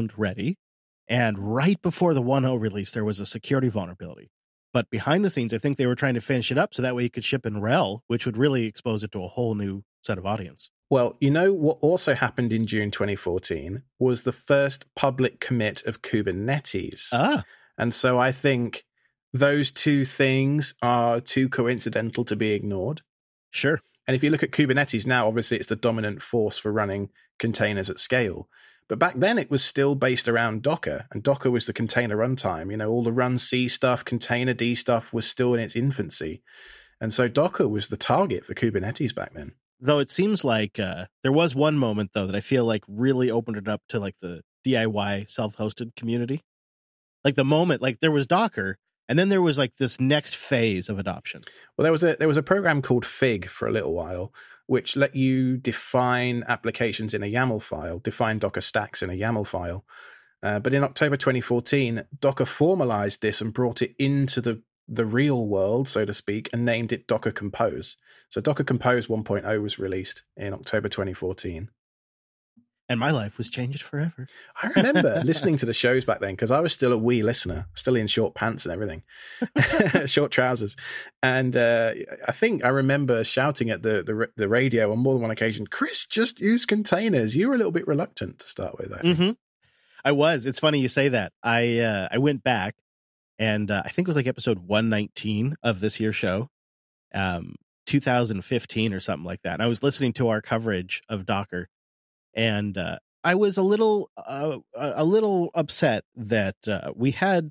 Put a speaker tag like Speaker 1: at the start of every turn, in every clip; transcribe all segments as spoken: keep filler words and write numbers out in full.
Speaker 1: sound ready. And right before the one point oh release, there was a security vulnerability. But behind the scenes, I think they were trying to finish it up so that way you could ship in R H E L, which would really expose it to a whole new set of audience.
Speaker 2: Well, you know what also happened in June twenty fourteen was the first public commit of Kubernetes.
Speaker 1: Ah.
Speaker 2: And so I think those two things are too coincidental to be ignored.
Speaker 1: Sure.
Speaker 2: And if you look at Kubernetes now, obviously it's the dominant force for running containers at scale. But back then it was still based around Docker, and Docker was the container runtime. You know, all the run C stuff, container D stuff was still in its infancy. And so Docker was the target for Kubernetes back then.
Speaker 1: Though it seems like uh, there was one moment, though, that I feel like really opened it up to like the D I Y self-hosted community. Like the moment, like there was Docker, and then there was like this next phase of adoption.
Speaker 2: Well, there was a there was a program called Fig for a little while, which let you define applications in a YAML file, define Docker stacks in a YAML file. Uh, but in October twenty fourteen, Docker formalized this and brought it into the, the real world, so to speak, and named it Docker Compose. So Docker Compose one point oh was released in October twenty fourteen.
Speaker 1: And my life was changed forever.
Speaker 2: I remember listening to the shows back then because I was still a wee listener, still in short pants and everything, short trousers. And uh, I think I remember shouting at the, the the radio on more than one occasion, Chris, just use containers. You were a little bit reluctant to start with, I think.
Speaker 1: Mm-hmm. I was. It's funny you say that. I uh, I went back and uh, I think it was like episode one nineteen of this here show, um, two thousand fifteen or something like that. And I was listening to our coverage of Docker. And uh, I was a little, uh, a little upset that uh, we had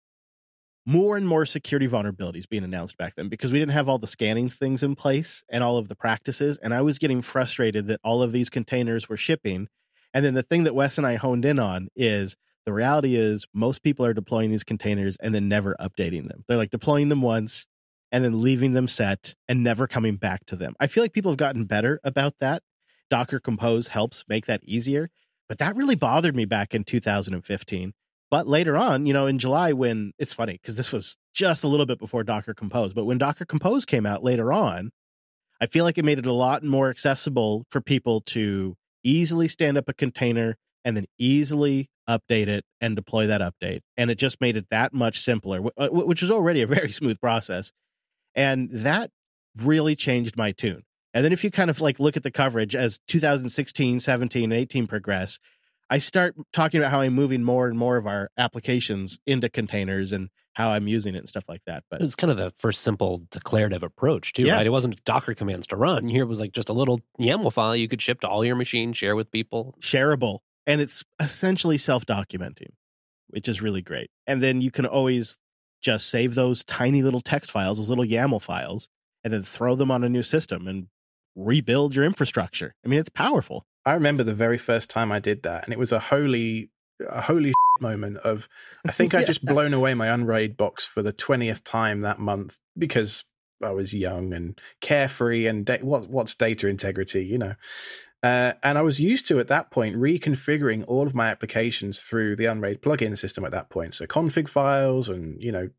Speaker 1: more and more security vulnerabilities being announced back then because we didn't have all the scanning things in place and all of the practices. And I was getting frustrated that all of these containers were shipping. And then the thing that Wes and I honed in on is the reality is most people are deploying these containers and then never updating them. They're like deploying them once and then leaving them set and never coming back to them. I feel like people have gotten better about that. Docker Compose helps make that easier, but that really bothered me back in two thousand fifteen. But later on, you know, in July, when it's funny because this was just a little bit before Docker Compose, but when Docker Compose came out later on, I feel like it made it a lot more accessible for people to easily stand up a container and then easily update it and deploy that update. And it just made it that much simpler, which was already a very smooth process. And that really changed my tune. And then if you kind of like look at the coverage as two thousand sixteen, seventeen, and eighteen progress, I start talking about how I'm moving more and more of our applications into containers and how I'm using it and stuff like that. But
Speaker 3: it was kind of the first simple declarative approach too,
Speaker 1: yeah.
Speaker 3: right? It wasn't Docker commands to run. Here it was like just a little YAML file you could ship to all your machines, share with people.
Speaker 1: Shareable. And it's essentially self-documenting, which is really great. And then you can always just save those tiny little text files, those little YAML files, and then throw them on a new system and rebuild your infrastructure. I mean, it's powerful.
Speaker 2: I remember the very first time I did that, and it was a holy, a holy moment of, I think
Speaker 1: yeah.
Speaker 2: I just blown away my Unraid box for the twentieth time that month because I was young and carefree and da- what, what's data integrity, you know? Uh, and I was used to, at that point, reconfiguring all of my applications through the Unraid plugin system at that point. So config files and, you know,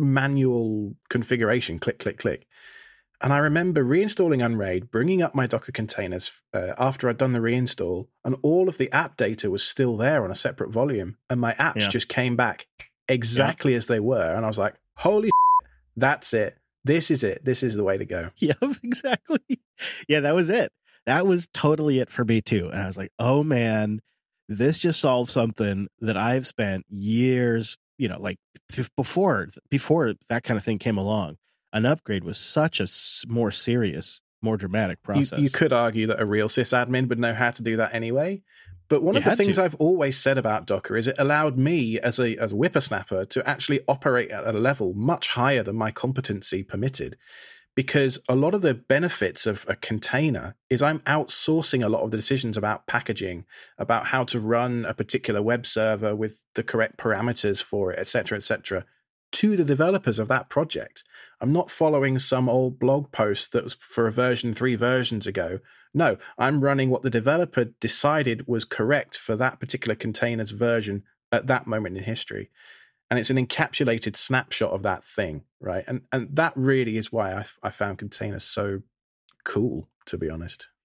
Speaker 2: manual configuration, click, click, click. And I remember reinstalling Unraid, bringing up my Docker containers uh, after I'd done the reinstall, and all of the app data was still there on a separate volume. And my apps
Speaker 1: yeah.
Speaker 2: just came back exactly yeah. as they were. And I was like, holy shit, that's it. This is it. This is the way to go.
Speaker 1: Yeah, exactly. Yeah, that was it. That was totally it for me too. And I was like, oh man, this just solved something that I've spent years, you know, like before, before that kind of thing came along. An upgrade was such a more serious, more dramatic process.
Speaker 2: You, you could argue that a real sysadmin would know how to do that anyway. But one
Speaker 1: you
Speaker 2: of the things
Speaker 1: to.
Speaker 2: I've always said about Docker is it allowed me as a, as a whippersnapper to actually operate at a level much higher than my competency permitted. Because a lot of the benefits of a container is I'm outsourcing a lot of the decisions about packaging, about how to run a particular web server with the correct parameters for it, et cetera, et cetera, to the developers of that project. I'm not following some old blog post that was for a version three versions ago. No, I'm running what the developer decided was correct for that particular container's version at that moment in history. And it's an encapsulated snapshot of that thing, right? And and that really is why I, I found containers so cool, to be honest.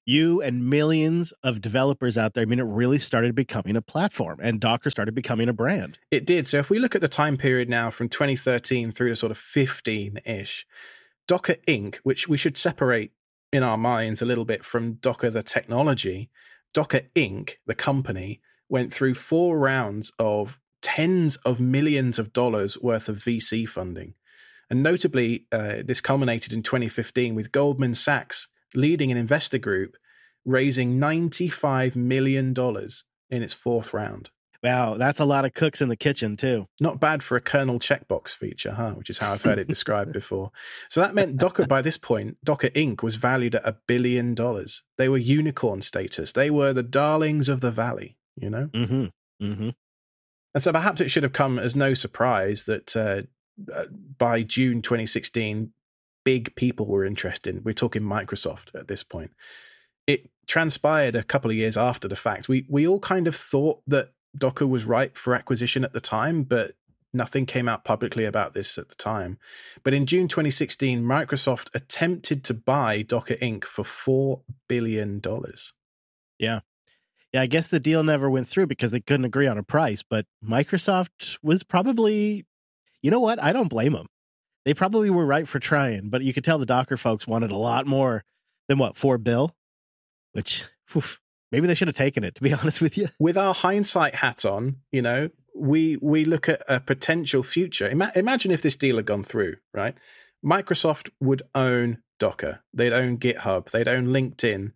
Speaker 1: you and millions of developers out there. I mean, it really started becoming a platform, and Docker started becoming a brand.
Speaker 2: It did. So if we look at the time period now from twenty thirteen through to sort of fifteen-ish, Docker Incorporated, which we should separate in our minds a little bit from Docker the technology, Docker Incorporated, the company, went through four rounds of tens of millions of dollars worth of V C funding. And notably, uh, this culminated in twenty fifteen with Goldman Sachs leading an investor group raising ninety-five million dollars in its fourth round.
Speaker 1: Wow, that's a lot of cooks in the kitchen, too.
Speaker 2: Not bad for a kernel checkbox feature, huh? Which is how I've heard it described before. So that meant Docker, by this point, Docker Incorporated was valued at a billion dollars. They were unicorn status. They were the darlings of the valley, you know?
Speaker 1: Mm-hmm. Mm-hmm.
Speaker 2: And so perhaps it should have come as no surprise that uh, by June twenty sixteen, big people were interested. We're talking Microsoft at this point. It transpired a couple of years after the fact. We we all kind of thought that Docker was ripe for acquisition at the time, but nothing came out publicly about this at the time. But in June twenty sixteen, Microsoft attempted to buy Docker Incorporated for four billion dollars.
Speaker 1: Yeah. Yeah, I guess the deal never went through because they couldn't agree on a price, but Microsoft was probably, you know what? I don't blame them. They probably were right for trying, but you could tell the Docker folks wanted a lot more than what, four bill? Which, whew, maybe they should have taken it, to be honest with you.
Speaker 2: With our hindsight hat on, you know, we we look at a potential future. Ima- imagine if this deal had gone through, right? Microsoft would own Docker. They'd own GitHub. They'd own LinkedIn.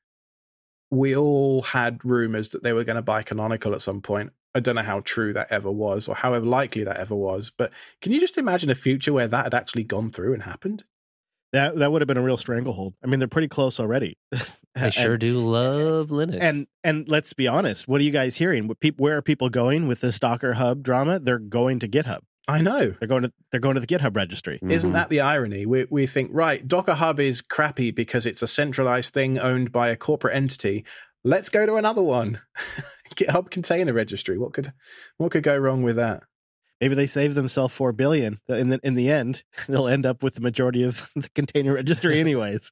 Speaker 2: We all had rumors that they were going to buy Canonical at some point. I don't know how true that ever was or however likely that ever was. But can you just imagine a future where that had actually gone through and happened?
Speaker 1: That that would have been a real stranglehold. I mean, they're pretty close already.
Speaker 3: I sure do love Linux.
Speaker 1: And and let's be honest, what are you guys hearing? What peop, where are people going with this Docker Hub drama? They're going to GitHub.
Speaker 2: I know.
Speaker 1: They're going to they're going to the GitHub registry.
Speaker 2: Mm-hmm. Isn't that the irony? We we think, right, Docker Hub is crappy because it's a centralized thing owned by a corporate entity. Let's go to another one. GitHub Container Registry. What could what could go wrong with that?
Speaker 1: Maybe they save themselves four billion. In the in the end, they'll end up with the majority of the container registry, anyways.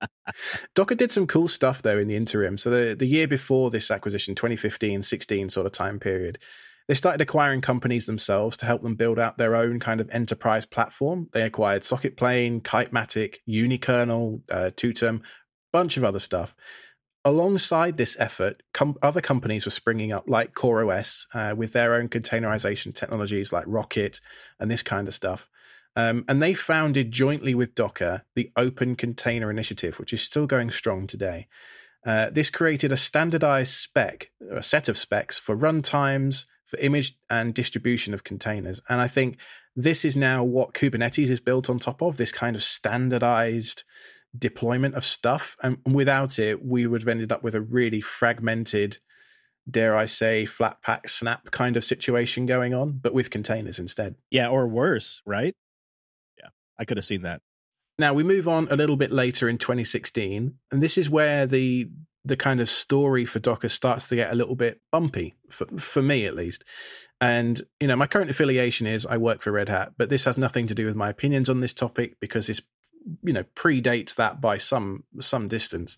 Speaker 2: Docker did some cool stuff though in the interim. So the the year before this acquisition, twenty fifteen, sixteen sort of time period, they started acquiring companies themselves to help them build out their own kind of enterprise platform. They acquired Socketplane, Kitematic, Unikernel, uh, Tutum, bunch of other stuff. Alongside this effort, com- other companies were springing up like CoreOS uh, with their own containerization technologies like Rocket and this kind of stuff. Um, and they founded jointly with Docker the Open Container Initiative, which is still going strong today. Uh, this created a standardized spec, a set of specs for runtimes, for image and distribution of containers. And I think this is now what Kubernetes is built on top of, this kind of standardized deployment of stuff. And without it, we would have ended up with a really fragmented, dare I say, flat pack snap kind of situation going on, but with containers instead.
Speaker 1: Yeah, or worse, right? Yeah, I could have seen that.
Speaker 2: Now we move on a little bit later in twenty sixteen, and this is where the the kind of story for Docker starts to get a little bit bumpy, for, for me at least. And, you know, my current affiliation is I work for Red Hat, but this has nothing to do with my opinions on this topic because this, you know, predates that by some some distance.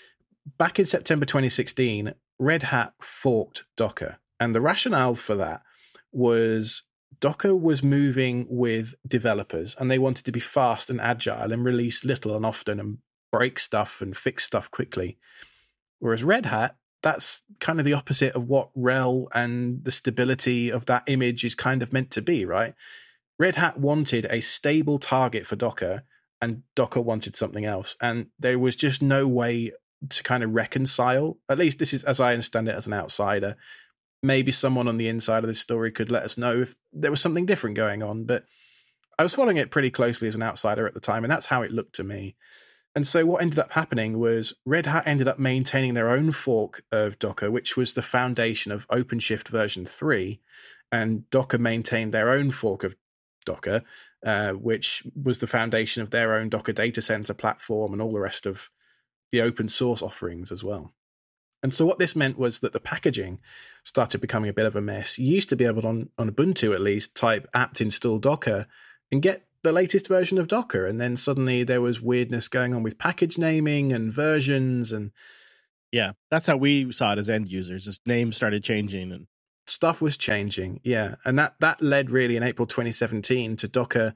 Speaker 2: Back in September twenty sixteen, Red Hat forked Docker. And the rationale for that was Docker was moving with developers and they wanted to be fast and agile and release little and often and break stuff and fix stuff quickly. Whereas Red Hat, that's kind of the opposite of what R H E L and the stability of that image is kind of meant to be, right? Red Hat wanted a stable target for Docker and Docker wanted something else. And there was just no way to kind of reconcile. At least this is as I understand it as an outsider. Maybe someone on the inside of this story could let us know if there was something different going on. But I was following it pretty closely as an outsider at the time, and that's how it looked to me. And so what ended up happening was Red Hat ended up maintaining their own fork of Docker, which was the foundation of OpenShift version three. And Docker maintained their own fork of Docker, uh, which was the foundation of their own Docker data center platform and all the rest of the open source offerings as well. And so what this meant was that the packaging started becoming a bit of a mess. You used to be able to, on, on Ubuntu at least, type apt install Docker and get the latest version of Docker. And then suddenly there was weirdness going on with package naming and versions, and
Speaker 1: yeah, that's how we saw it as end users. Just names started changing and
Speaker 2: stuff was changing. Yeah. And that, that led really in April twenty seventeen to Docker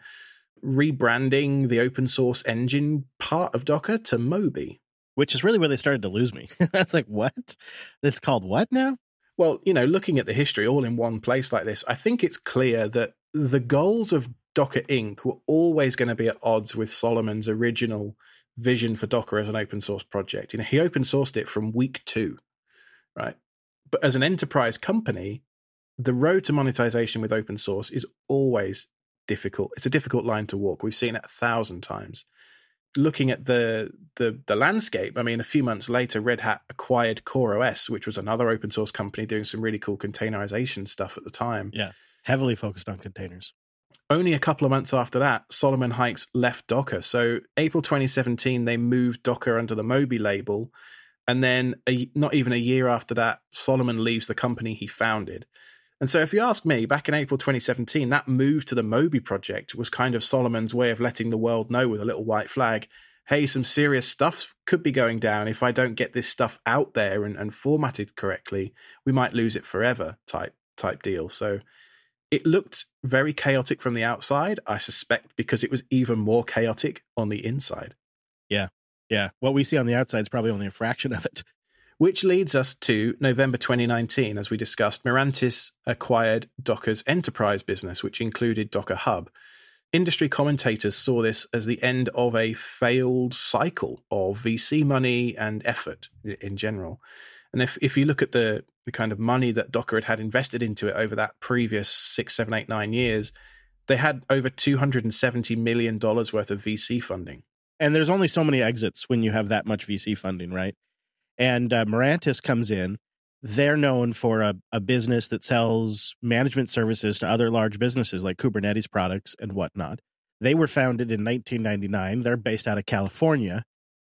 Speaker 2: rebranding the open source engine part of Docker to Moby.
Speaker 1: Which is really where they started to lose me. I was like, what? It's called what now?
Speaker 2: Well, you know, looking at the history all in one place like this, I think it's clear that the goals of Docker Incorporated were always going to be at odds with Solomon's original vision for Docker as an open source project. You know, he open sourced it from week two, right? But as an enterprise company, the road to monetization with open source is always difficult. It's a difficult line to walk. We've seen it a thousand times. Looking at the the the landscape, I mean, a few months later, Red Hat acquired CoreOS, which was another open source company doing some really cool containerization stuff at the time.
Speaker 1: Yeah, heavily focused on containers.
Speaker 2: Only a couple of months after that, Solomon Hykes left Docker. So April twenty seventeen, they moved Docker under the Moby label. And then a, not even a year after that, Solomon leaves the company he founded. And so if you ask me, back in April twenty seventeen, that move to the Moby project was kind of Solomon's way of letting the world know with a little white flag, hey, some serious stuff could be going down. If I don't get this stuff out there and, and formatted correctly, we might lose it forever type type deal. So it looked very chaotic from the outside, I suspect, because it was even more chaotic on the inside.
Speaker 1: Yeah, yeah. What we see on the outside is probably only a fraction of it.
Speaker 2: Which leads us to November twenty nineteen. As we discussed, Mirantis acquired Docker's enterprise business, which included Docker Hub. Industry commentators saw this as the end of a failed cycle of V C money and effort in general. And if, if you look at the, the kind of money that Docker had had invested into it over that previous six, seven, eight, nine years, they had over two hundred seventy million dollars worth of V C funding.
Speaker 1: And there's only so many exits when you have that much V C funding, right? And uh, Mirantis comes in. They're known for a, a business that sells management services to other large businesses like Kubernetes products and whatnot. They were founded in nineteen ninety-nine. They're based out of California.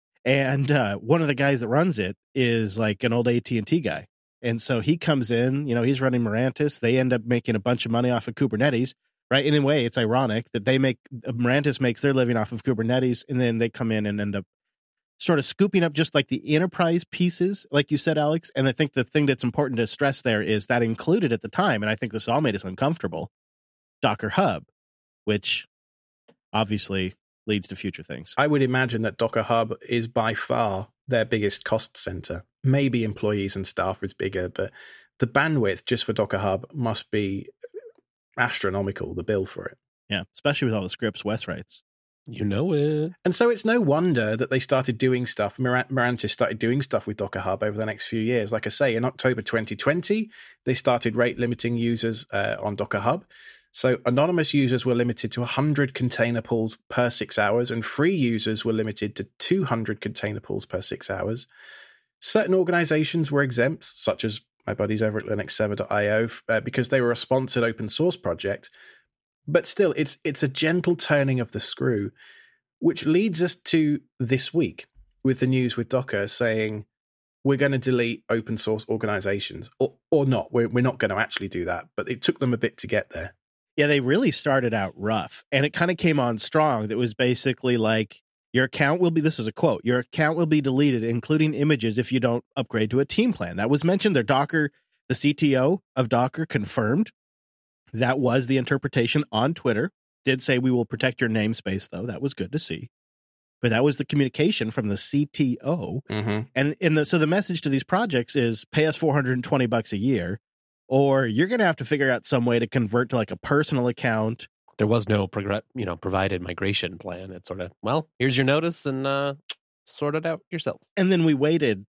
Speaker 1: And uh, one of the guys that runs it is like an old A T and T guy. And so he comes in, you know, he's running Mirantis. They end up making a bunch of money off of Kubernetes, right? In a way, it's ironic that they make, Mirantis makes their living off of Kubernetes, and then they come in and end up sort of scooping up just like the enterprise pieces, like you said, Alex. And I think the thing that's important to stress there is that included at the time, and I think this all made us uncomfortable, Docker Hub, which obviously leads to future things.
Speaker 2: I would imagine that Docker Hub is by far their biggest cost center. Maybe employees and staff is bigger, but the bandwidth just for Docker Hub must be astronomical, the bill for it.
Speaker 1: Yeah, especially with all the scripts Wes writes.
Speaker 3: You know it.
Speaker 2: And so it's no wonder that they started doing stuff. Mir- Mirantis started doing stuff with Docker Hub over the next few years. Like I say, in October twenty twenty, they started rate limiting users uh, on Docker Hub. So anonymous users were limited to one hundred container pools per six hours, and free users were limited to two hundred container pools per six hours. Certain organizations were exempt, such as my buddies over at Linux Server dot io, uh, because they were a sponsored open source project. But still, it's it's a gentle turning of the screw, which leads us to this week with the news with Docker saying we're going to delete open source organizations, or or not. We're we're not going to actually do that, but it took them a bit to get there.
Speaker 1: Yeah, they really started out rough, and it kind of came on strong. That was basically like, your account will be, this is a quote, your account will be deleted, including images, if you don't upgrade to a team plan. That was mentioned there. Docker, the C T O of Docker, confirmed that was the interpretation on Twitter. Did say we will protect your namespace, though. That was good to see. But that was the communication from the C T O.
Speaker 2: Mm-hmm.
Speaker 1: And in the so the message to these projects is pay us four hundred twenty bucks a year, or you're going to have to figure out some way to convert to like a personal account.
Speaker 3: There was no progr- you know, provided migration plan. It's sort of, well, here's your notice and uh, sort it out yourself.
Speaker 1: And then we waited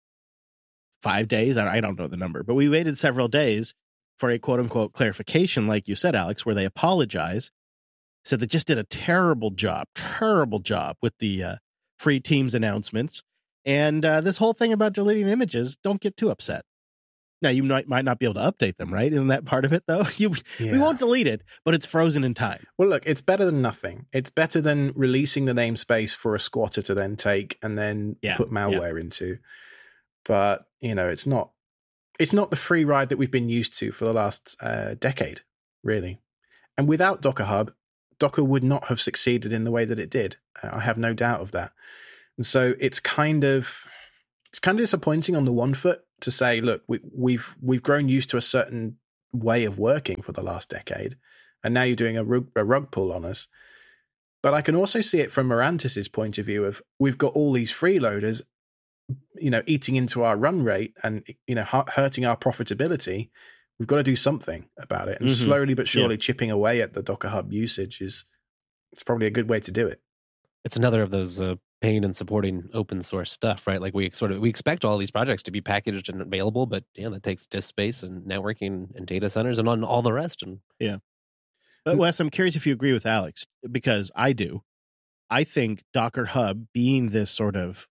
Speaker 1: five days. I don't know the number, but we waited several days for a quote unquote clarification, like you said, Alex, where they apologize. Said they just did a terrible job, terrible job with the uh, free teams announcements. And uh, this whole thing about deleting images, don't get too upset. Now, you might, might not be able to update them, right? Isn't that part of it, though? You,
Speaker 2: yeah.
Speaker 1: We won't delete it, but it's frozen in time.
Speaker 2: Well, look, it's better than nothing. It's better than releasing the namespace for a squatter to then take and then
Speaker 1: yeah,
Speaker 2: put malware
Speaker 1: yeah.
Speaker 2: into. But, you know, it's not it's not the free ride that we've been used to for the last uh, decade, really. And without Docker Hub, Docker would not have succeeded in the way that it did. Uh, I have no doubt of that. And so it's kind of it's kind of disappointing on the one foot to say, look, we, we've we've grown used to a certain way of working for the last decade, and now you're doing a rug, a rug pull on us. But I can also see it from Mirantis's point of view of we've got all these freeloaders, you know, eating into our run rate and, you know, hurting our profitability. We've got to do something about it. And mm-hmm. slowly but surely yeah. chipping away at the Docker Hub usage is it's probably a good way to do it.
Speaker 3: It's another of those uh, paying and supporting open source stuff, right? Like we sort of we expect all these projects to be packaged and available, but yeah, that takes disk space and networking and data centers and on all the rest. And
Speaker 1: yeah. But Wes, I'm curious if you agree with Alex, because I do. I think Docker Hub being this sort of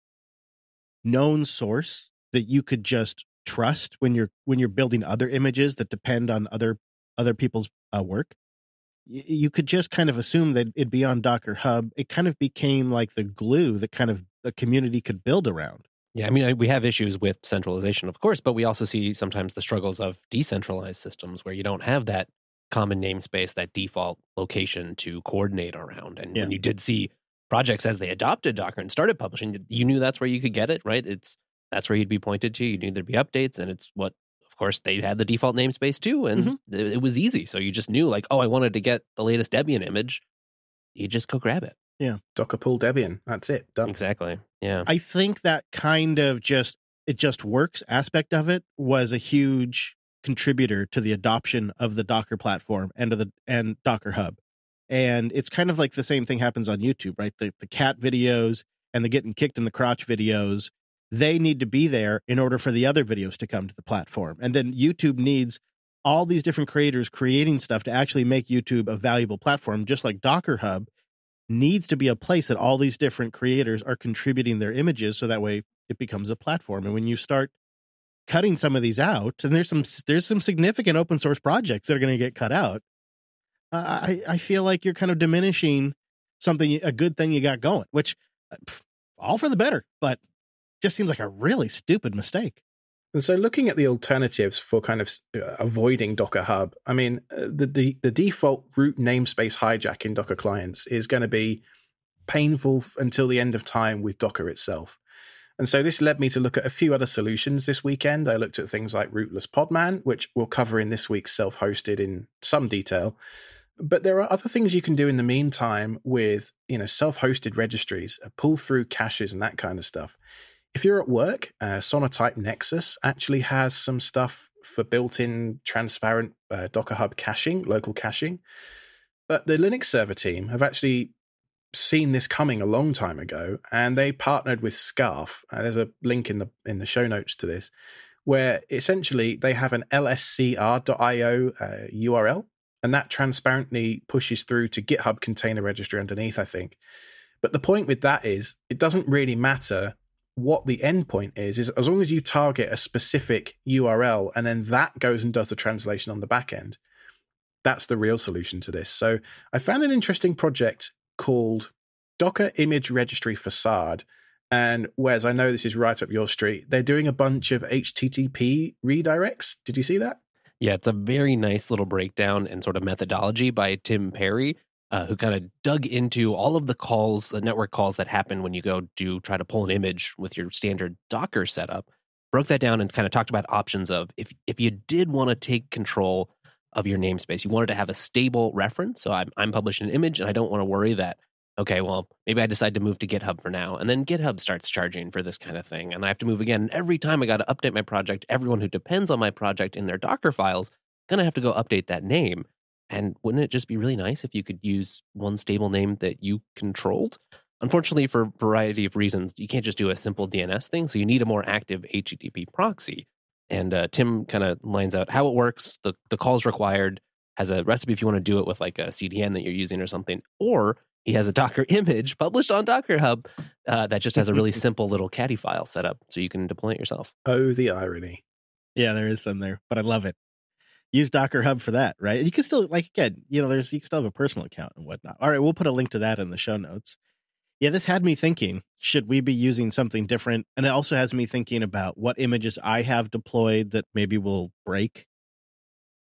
Speaker 1: known source that you could just trust when you're when you're building other images that depend on other other people's uh, work, y- you could just kind of assume that it'd be on Docker Hub. It kind of became like the glue that kind of a community could build around.
Speaker 3: Yeah, I mean, we have issues with centralization, of course, but we also see sometimes the struggles of decentralized systems where you don't have that common namespace, that default location to coordinate around. And yeah. when you did see projects as they adopted Docker and started publishing, you knew that's where you could get it, right? It's that's where you'd be pointed to. You knew there'd be updates, and it's what, of course, they had the default namespace too, and mm-hmm. it, it was easy. So you just knew, like, oh, I wanted to get the latest Debian image. You just go grab it.
Speaker 1: Yeah,
Speaker 2: Docker pull Debian. That's it. Done.
Speaker 3: Exactly. Yeah.
Speaker 1: I think that kind of just it just works aspect of it was a huge contributor to the adoption of the Docker platform and of the and Docker Hub. And it's kind of like the same thing happens on YouTube, right? The the cat videos and the getting kicked in the crotch videos, they need to be there in order for the other videos to come to the platform. And then YouTube needs all these different creators creating stuff to actually make YouTube a valuable platform, just like Docker Hub needs to be a place that all these different creators are contributing their images so that way it becomes a platform. And when you start cutting some of these out, and there's some there's some significant open source projects that are going to get cut out, uh, I I feel like you're kind of diminishing something, a good thing you got going, which pff, all for the better, but just seems like a really stupid mistake.
Speaker 2: And so looking at the alternatives for kind of avoiding Docker Hub, I mean, the the, the default root namespace hijack in Docker clients is going to be painful until the end of time with Docker itself. And so this led me to look at a few other solutions this weekend. I looked at things like Rootless Podman, which we'll cover in this week's Self-Hosted in some detail. But there are other things you can do in the meantime with, you know, self-hosted registries, pull through caches and that kind of stuff. If you're at work, uh, Sonatype Nexus actually has some stuff for built-in transparent uh, Docker Hub caching, local caching. But the Linux server team have actually seen this coming a long time ago, and they partnered with Scarf. Uh, there's a link in the in the show notes to this, where essentially they have an L S C R dot I O uh, U R L, and that transparently pushes through to GitHub Container Registry underneath, I think. But the point with that is, it doesn't really matter what the endpoint is, is as long as you target a specific U R L, and then that goes and does the translation on the back end. That's the real solution to this. So I found an interesting project called Docker Image Registry Facade. And Wes, I know this is right up your street. They're doing a bunch of H T T P redirects. Did you see that?
Speaker 3: Yeah, it's a very nice little breakdown and sort of methodology by Tim Perry, uh, who kind of dug into all of the calls, the network calls that happen when you go to try to pull an image with your standard Docker setup, broke that down and kind of talked about options of if, if you did want to take control of your namespace, you wanted to have a stable reference. So I'm, I'm publishing an image and I don't want to worry that, okay, well, maybe I decide to move to GitHub for now. And then GitHub starts charging for this kind of thing. And I have to move again. And every time I got to update my project, everyone who depends on my project in their Docker files, going to have to go update that name. And wouldn't it just be really nice if you could use one stable name that you controlled? Unfortunately, for a variety of reasons, you can't just do a simple D N S thing. So you need a more active H T T P proxy. And uh, Tim kind of lines out how it works, the, the calls required, has a recipe if you want to do it with like a C D N that you're using or something, or he has a Docker image published on Docker Hub uh, that just has a really simple little caddy file set up so you can deploy it yourself.
Speaker 2: Oh, the irony.
Speaker 1: Yeah, there is some there, but I love it. Use Docker Hub for that, right? You can still, like, again, you know, there's you can still have a personal account and whatnot. All right, we'll put a link to that in the show notes. Yeah, this had me thinking, should we be using something different? And it also has me thinking about what images I have deployed that maybe will break.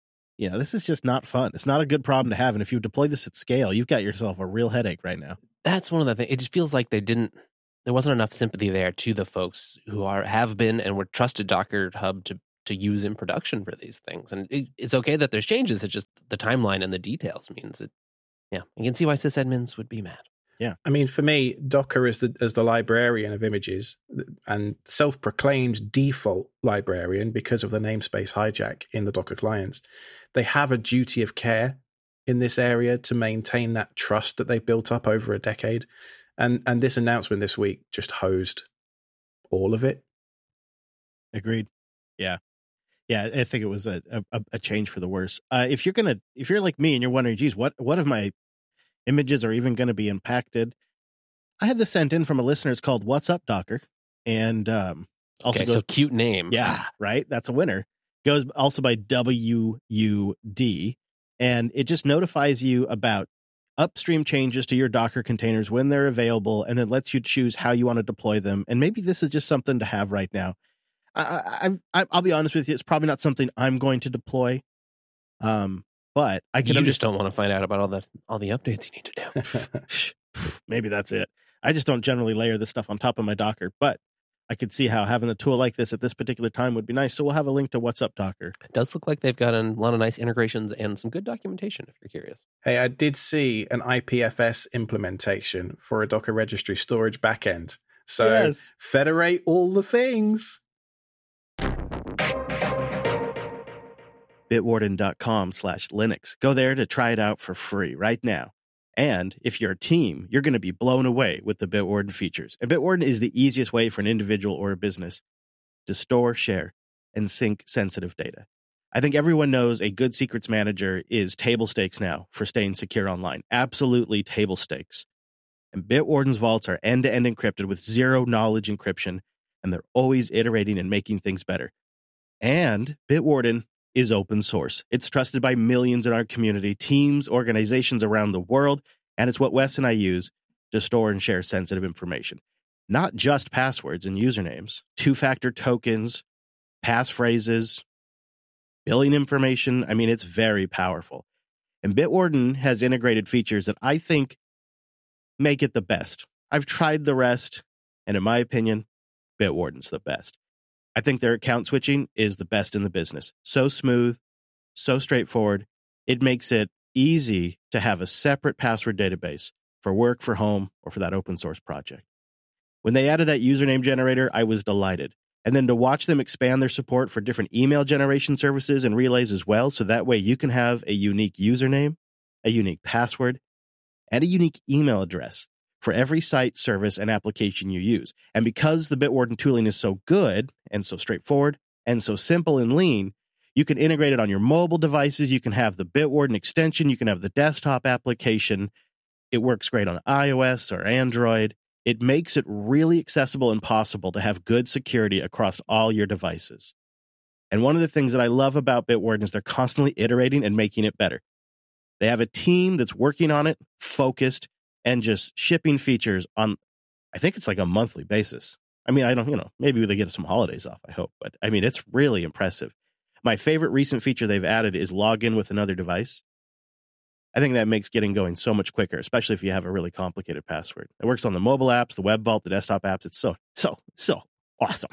Speaker 1: You know, this is just not fun. It's not a good problem to have. And if you deploy this at scale, you've got yourself a real headache right now.
Speaker 3: That's one of the things. It just feels like they didn't, there wasn't enough sympathy there to the folks who are, have been and were trusted Docker Hub to, to use in production for these things. And it, it's okay that there's changes. It's just the timeline and the details means it. Yeah. You can see why sysadmins would be mad.
Speaker 1: Yeah.
Speaker 2: I mean, for me, Docker is the as the librarian of images and self-proclaimed default librarian because of the namespace hijack in the Docker clients. They have a duty of care in this area to maintain that trust that they've built up over a decade. And and this announcement this week just hosed all of it.
Speaker 1: Agreed. Yeah. Yeah, I think it was a a, a change for the worse. Uh, if you're gonna, if you're like me and you're wondering, geez, what what of my images are even going to be impacted? I had this sent in from a listener. It's called "What's Up, Docker," and um, also
Speaker 3: okay,
Speaker 1: goes
Speaker 3: so cute name.
Speaker 1: Yeah, right. That's a winner. Goes also by W U D, and it just notifies you about upstream changes to your Docker containers when they're available, and then lets you choose how you want to deploy them. And maybe this is just something to have right now. I, I, I I'll be honest with you, it's probably not something I'm going to deploy. Um, but I can
Speaker 3: You
Speaker 1: understand.
Speaker 3: just don't want to find out about all the all the updates you need to do.
Speaker 1: Maybe that's it. I just don't generally layer this stuff on top of my Docker, but I could see how having a tool like this at this particular time would be nice. So we'll have a link to What's Up, Docker.
Speaker 3: It does look like they've got a lot of nice integrations and some good documentation if you're curious.
Speaker 2: Hey, I did see an I P F S implementation for a Docker registry storage backend. So
Speaker 1: Yes.
Speaker 2: federate all the things.
Speaker 1: Bitwarden.com slash Linux. Go there to try it out for free right now. And if you're a team, you're going to be blown away with the Bitwarden features. And Bitwarden is the easiest way for an individual or a business to store, share, and sync sensitive data. I think everyone knows a good secrets manager is table stakes now for staying secure online. Absolutely table stakes. And Bitwarden's vaults are end-to-end encrypted with zero knowledge encryption, and they're always iterating and making things better. And Bitwarden is open source. It's trusted by millions in our community, teams, organizations around the world, and it's what Wes and I use to store and share sensitive information. Not just passwords and usernames, two-factor tokens, passphrases, billing information. I mean, it's very powerful. And Bitwarden has integrated features that I think make it the best. I've tried the rest, and in my opinion, Bitwarden's the best. I think their account switching is the best in the business. So smooth, so straightforward. It makes it easy to have a separate password database for work, for home, or for that open source project. When they added that username generator, I was delighted. And then to watch them expand their support for different email generation services and relays as well, so that way you can have a unique username, a unique password, and a unique email address for every site, service, and application you use. And because the Bitwarden tooling is so good and so straightforward and so simple and lean, you can integrate it on your mobile devices. You can have the Bitwarden extension. You can have the desktop application. It works great on iOS or Android. It makes it really accessible and possible to have good security across all your devices. And one of the things that I love about Bitwarden is they're constantly iterating and making it better. They have a team that's working on it, focused, and just shipping features on, I think it's like a monthly basis. I mean, I don't, you know, maybe they get some holidays off, I hope. But I mean, it's really impressive. My favorite recent feature they've added is log in with another device. I think that makes getting going so much quicker, especially if you have a really complicated password. It works on the mobile apps, the web vault, the desktop apps. It's so, so, so awesome.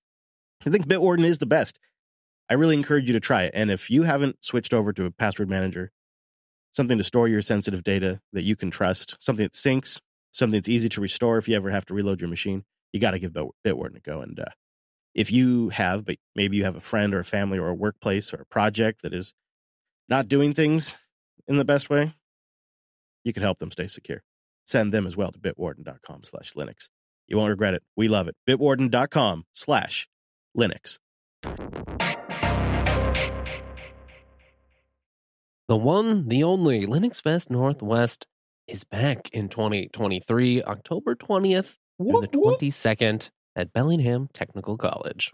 Speaker 1: I think Bitwarden is the best. I really encourage you to try it. And if you haven't switched over to a password manager, something to store your sensitive data that you can trust, something that syncs, something that's easy to restore if you ever have to reload your machine, you got to give Bitwarden a go. And uh, if you have, but maybe you have a friend or a family or a workplace or a project that is not doing things in the best way, you can help them stay secure. Send them as well to bitwarden.com slash Linux. You won't regret it. We love it. Bitwarden.com slash Linux.
Speaker 3: The one, the only Linux Fest Northwest is back in twenty twenty-three, October twentieth through the twenty-second at Bellingham Technical College.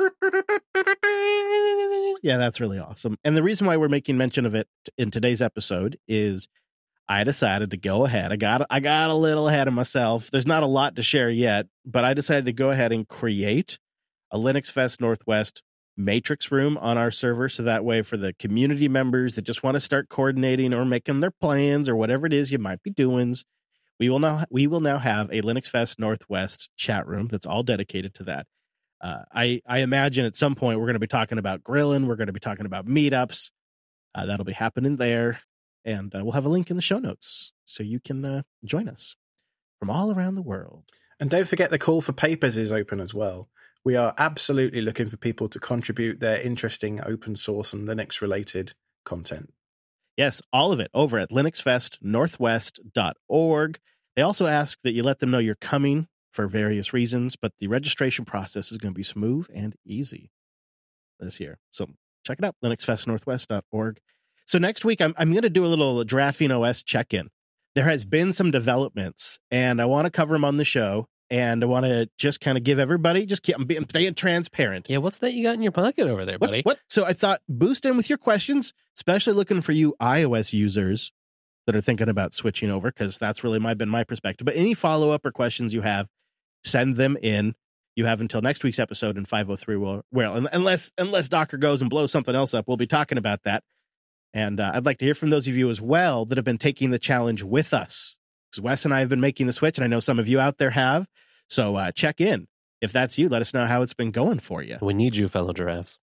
Speaker 1: Yeah, that's really awesome. And the reason why we're making mention of it in today's episode is I decided to go ahead. I got I got a little ahead of myself. There's not a lot to share yet, but I decided to go ahead and create a Linux Fest Northwest matrix room on our server. So that way for the community members that just want to start coordinating or making their plans or whatever it is you might be doing, we will now, we will now have a Linux Fest Northwest chat room that's all dedicated to that. Uh, I, I imagine at some point we're going to be talking about grilling. We're going to be talking about meetups. Uh, that'll be happening there. And uh, we'll have a link in the show notes so you can uh, join us from all around the world.
Speaker 2: And don't forget the call for papers is open as well. We are absolutely looking for people to contribute their interesting open source and Linux related content.
Speaker 1: Yes, all of it over at linux fest northwest dot org. They also ask that you let them know you're coming for various reasons, but the registration process is going to be smooth and easy this year. So check it out, linux fest northwest dot org. So next week, I'm, I'm going to do a little Graphene O S check-in. There has been some developments, and I want to cover them on the show. And I want to just kind of give everybody, just keep, I'm being staying transparent.
Speaker 3: Yeah, what's that you got in your pocket over there, buddy?
Speaker 1: What's, what? So I thought, boost in with your questions, especially looking for you iOS users that are thinking about switching over, because that's really my been my perspective. But any follow-up or questions you have, send them in. You have until next week's episode in five oh three. Well, well unless unless Docker goes and blows something else up, we'll be talking about that. And uh, I'd like to hear from those of you as well that have been taking the challenge with us. Because Wes and I have been making the switch, and I know some of you out there have. So uh, check in. If that's you, let us know how it's been going for you.
Speaker 3: We need you, fellow giraffes.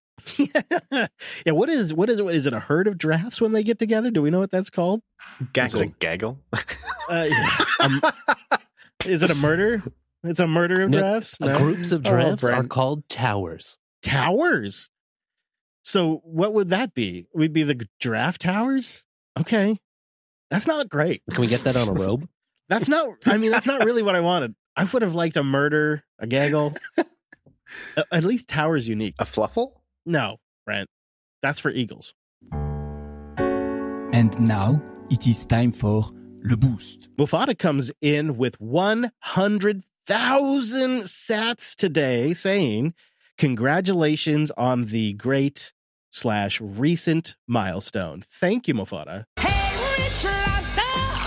Speaker 1: Yeah, what is what is it? Is it a herd of giraffes when they get together? Do we know what that's called?
Speaker 2: Gaggle.
Speaker 4: Is it a gaggle?
Speaker 1: Uh, yeah. um, is it a murder? It's a murder of
Speaker 3: No,
Speaker 1: giraffes?
Speaker 3: uh,
Speaker 1: No?
Speaker 3: Groups of
Speaker 2: Oh,
Speaker 3: giraffes are
Speaker 2: Brent.
Speaker 3: called towers.
Speaker 1: Towers. So what would that be? We'd be the giraffe towers? Okay. That's not great.
Speaker 3: Can we get that on a robe?
Speaker 1: That's not, I mean, that's not really what I wanted. I would have liked a murder, a gaggle. A- At least tower's unique.
Speaker 4: A fluffle?
Speaker 1: No, Brent. That's for eagles.
Speaker 5: And now it is time for Le Boost.
Speaker 1: Mufata comes in with one hundred thousand sats today saying, congratulations on the great slash recent milestone. Thank you, Mufata.
Speaker 6: Hey, Rich Lobster!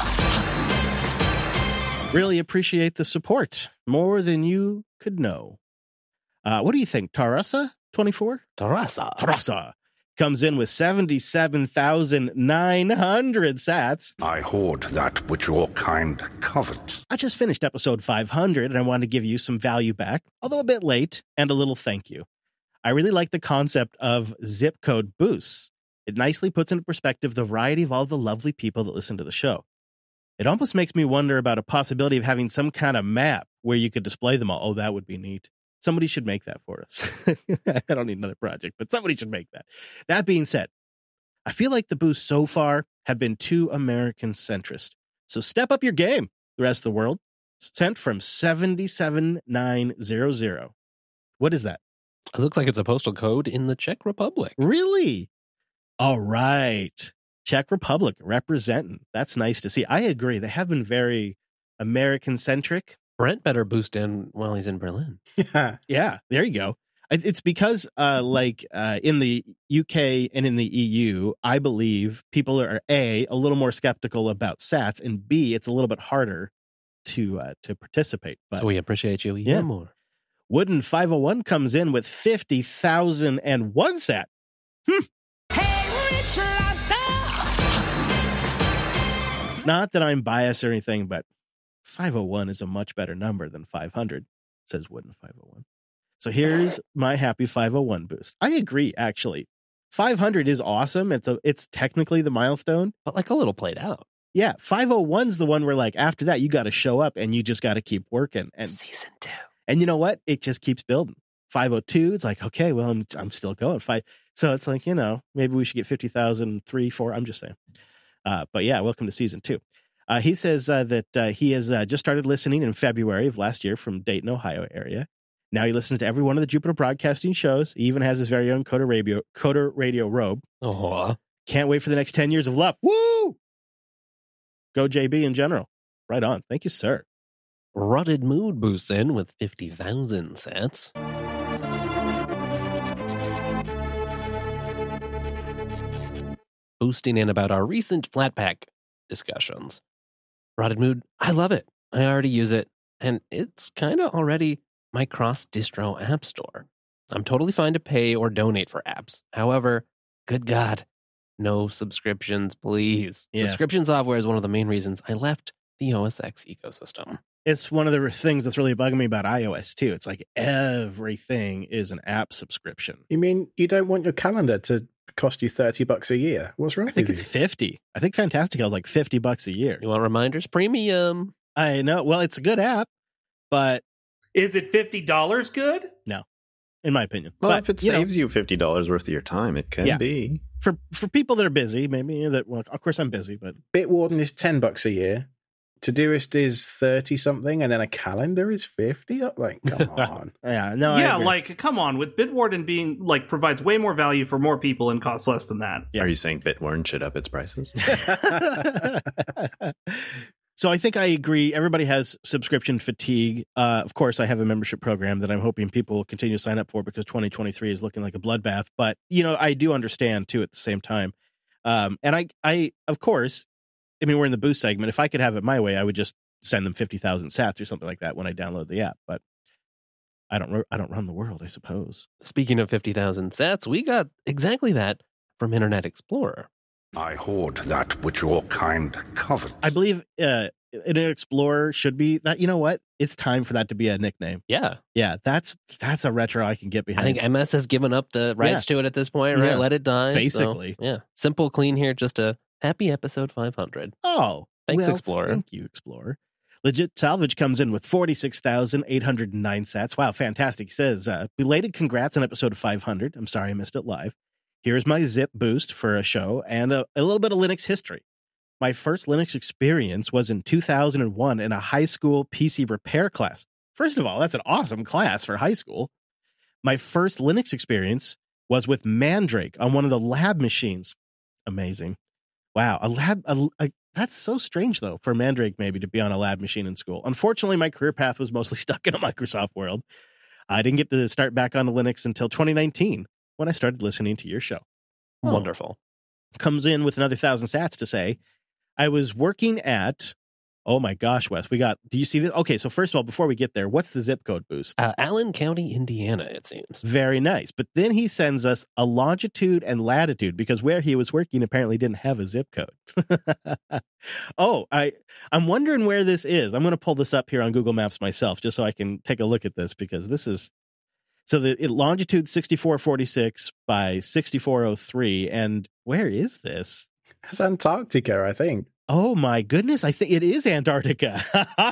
Speaker 1: Really appreciate the support. More than you could know. Uh, what do you think? Tarasa twenty-four?
Speaker 3: Tarasa.
Speaker 1: Tarasa comes in with seventy-seven thousand nine hundred sats.
Speaker 7: I hoard that which your kind covet.
Speaker 1: I just finished episode five hundred and I wanted to give you some value back, although a bit late, and a little thank you. I really like the concept of zip code boosts. It nicely puts into perspective the variety of all the lovely people that listen to the show. It almost makes me wonder about a possibility of having some kind of map where you could display them all. Oh, that would be neat. Somebody should make that for us. I don't need another project, but somebody should make that. That being said, I feel like the boosts so far have been too American centrist. So step up your game, the rest of the world. Sent from seventy-seven nine hundred. What is that?
Speaker 3: It looks like it's a postal code in the Czech Republic.
Speaker 1: Really? All right. Czech Republic representing. That's nice to see. I agree. They have been very American centric.
Speaker 3: Brent better boost in while he's in Berlin.
Speaker 2: Yeah.
Speaker 1: Yeah, there you go. It- It's because, uh, like, uh, in the U K and in the E U, I believe people are A, a little more skeptical about sats, and B, it's a little bit harder to uh, to participate. But
Speaker 3: So we appreciate you even
Speaker 1: Yeah.
Speaker 3: more.
Speaker 1: Wooden five oh one comes in with fifty thousand one sat.
Speaker 6: Hey, Rich Lobster!
Speaker 1: Not that I'm biased or anything, but five oh one is a much better number than five hundred, says Wooden five oh one. So here's my happy five oh one boost. I agree, actually. five hundred is awesome. It's a, it's technically the milestone.
Speaker 3: But like a little played out.
Speaker 1: Yeah, five oh one's the one where, like, after that, you got to show up and you just got to keep working. And
Speaker 3: Season two.
Speaker 1: and you know what? It just keeps building. five oh two, it's like, okay, well, I'm I'm still going. Five, so it's like, you know, maybe we should get fifty thousand, three, four. I'm just saying. Uh, but yeah, welcome to season two. Uh, he says uh, that uh, he has uh, just started listening in February of last year from Dayton, Ohio area. Now he listens to every one of the Jupiter Broadcasting shows. He even has his very own Coder Radio, Coder Radio robe.
Speaker 3: Oh,
Speaker 1: Can't wait for the next ten years of L U P. Woo! Go J B in general. Right on. Thank you, sir.
Speaker 3: Rutted Mood boosts in with fifty thousand sats. Boosting in about our recent Flatpak discussions. Rotted Mood, I love it. I already use it, and it's kind of already my cross-distro app store. I'm totally fine to pay or donate for apps. However, good God, no subscriptions, please.
Speaker 1: Yeah.
Speaker 3: Subscription software is one of the main reasons I left the O S X ecosystem.
Speaker 1: It's one of the things that's really bugging me about iOS too. It's like everything is an app subscription.
Speaker 2: You mean you don't want your calendar to cost you thirty bucks a year? What's wrong
Speaker 1: I think
Speaker 2: with
Speaker 1: it's
Speaker 2: you?
Speaker 1: fifty. I think Fantastical is like fifty bucks a year.
Speaker 3: You want reminders? Premium.
Speaker 1: I know. Well, it's a good app, but
Speaker 4: Is it fifty dollars good?
Speaker 1: in my opinion,
Speaker 8: Well,
Speaker 1: but,
Speaker 8: if it
Speaker 1: you know,
Speaker 8: saves you fifty dollars worth of your time, it can
Speaker 1: Yeah.
Speaker 8: be.
Speaker 1: for for people that are busy, maybe that. Well, of course, I'm busy, but
Speaker 2: Bitwarden is ten bucks a year. Todoist is thirty something, and then a calendar is fifty. Like, come on.
Speaker 1: yeah, no, I
Speaker 4: yeah,
Speaker 1: agree.
Speaker 4: like, come on. With Bitwarden being, like, provides way more value for more people and costs less than that.
Speaker 1: Yeah.
Speaker 8: Are you saying Bitwarden should up its prices?
Speaker 1: So I think I agree. Everybody has subscription fatigue. Uh, of course, I have a membership program that I'm hoping people will continue to sign up for because twenty twenty-three is looking like a bloodbath. But, you know, I do understand, too, at the same time. Um, and I, I, of course, I mean, we're in the boost segment. If I could have it my way, I would just send them fifty thousand sats or something like that when I download the app. But I don't, ru- I don't run the world, I suppose.
Speaker 3: Speaking of fifty thousand sats, we got exactly that from Internet Explorer.
Speaker 7: I hoard that which your kind covet.
Speaker 1: I believe uh, Internet Explorer should be that. You know what? It's time for that to be a nickname.
Speaker 3: Yeah.
Speaker 1: Yeah, that's that's a retro I can get
Speaker 3: I
Speaker 1: behind.
Speaker 3: think M S has given up the rights to it at this point, right?
Speaker 1: Yeah.
Speaker 3: Let it die. So,
Speaker 1: Basically.
Speaker 3: yeah. Simple, clean here. Just a happy episode five hundred.
Speaker 1: Oh,
Speaker 3: Thanks,
Speaker 1: well,
Speaker 3: Explorer.
Speaker 1: Thank you, Explorer. Legit Salvage comes in with forty-six thousand eight hundred nine sats. Wow, fantastic. He says, uh, belated congrats on episode five hundred. I'm sorry I missed it live. Here's my zip boost for a show and a, a little bit of Linux history. My first Linux experience was in two thousand one in a high school P C repair class. First of all, that's an awesome class for high school. My first Linux experience was with Mandrake on one of the lab machines. Amazing. Wow, a lab, a, a, that's so strange, though, for Mandrake maybe to be on a lab machine in school. Unfortunately, my career path was mostly stuck in a Microsoft world. I didn't get to start back on Linux until twenty nineteen when I started listening to your show. Oh.
Speaker 3: Wonderful.
Speaker 1: Comes in with another thousand sats to say, I was working at, oh my gosh, Wes, we got, do you see this? Okay, so first of all, before we get there, what's the zip code boost?
Speaker 3: Uh, Allen County, Indiana, it seems.
Speaker 1: Very nice. But then he sends us a longitude and latitude because where he was working apparently didn't have a zip code. oh, I, I'm wondering where this is. I'm going to pull this up here on Google Maps myself just so I can take a look at this because this is, so the it, longitude sixty-four forty-six by sixty-four oh three. And where is this?
Speaker 2: It's Antarctica, I think.
Speaker 1: Oh my goodness. I think it is Antarctica.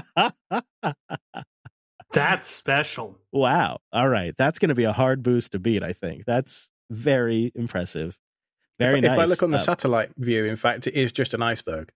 Speaker 4: That's special.
Speaker 1: Wow. All right. That's going to be a hard boost to beat, I think. That's very impressive. Very
Speaker 2: if,
Speaker 1: nice.
Speaker 2: If I look on the
Speaker 1: Uh,
Speaker 2: satellite view, in fact, it is just an iceberg.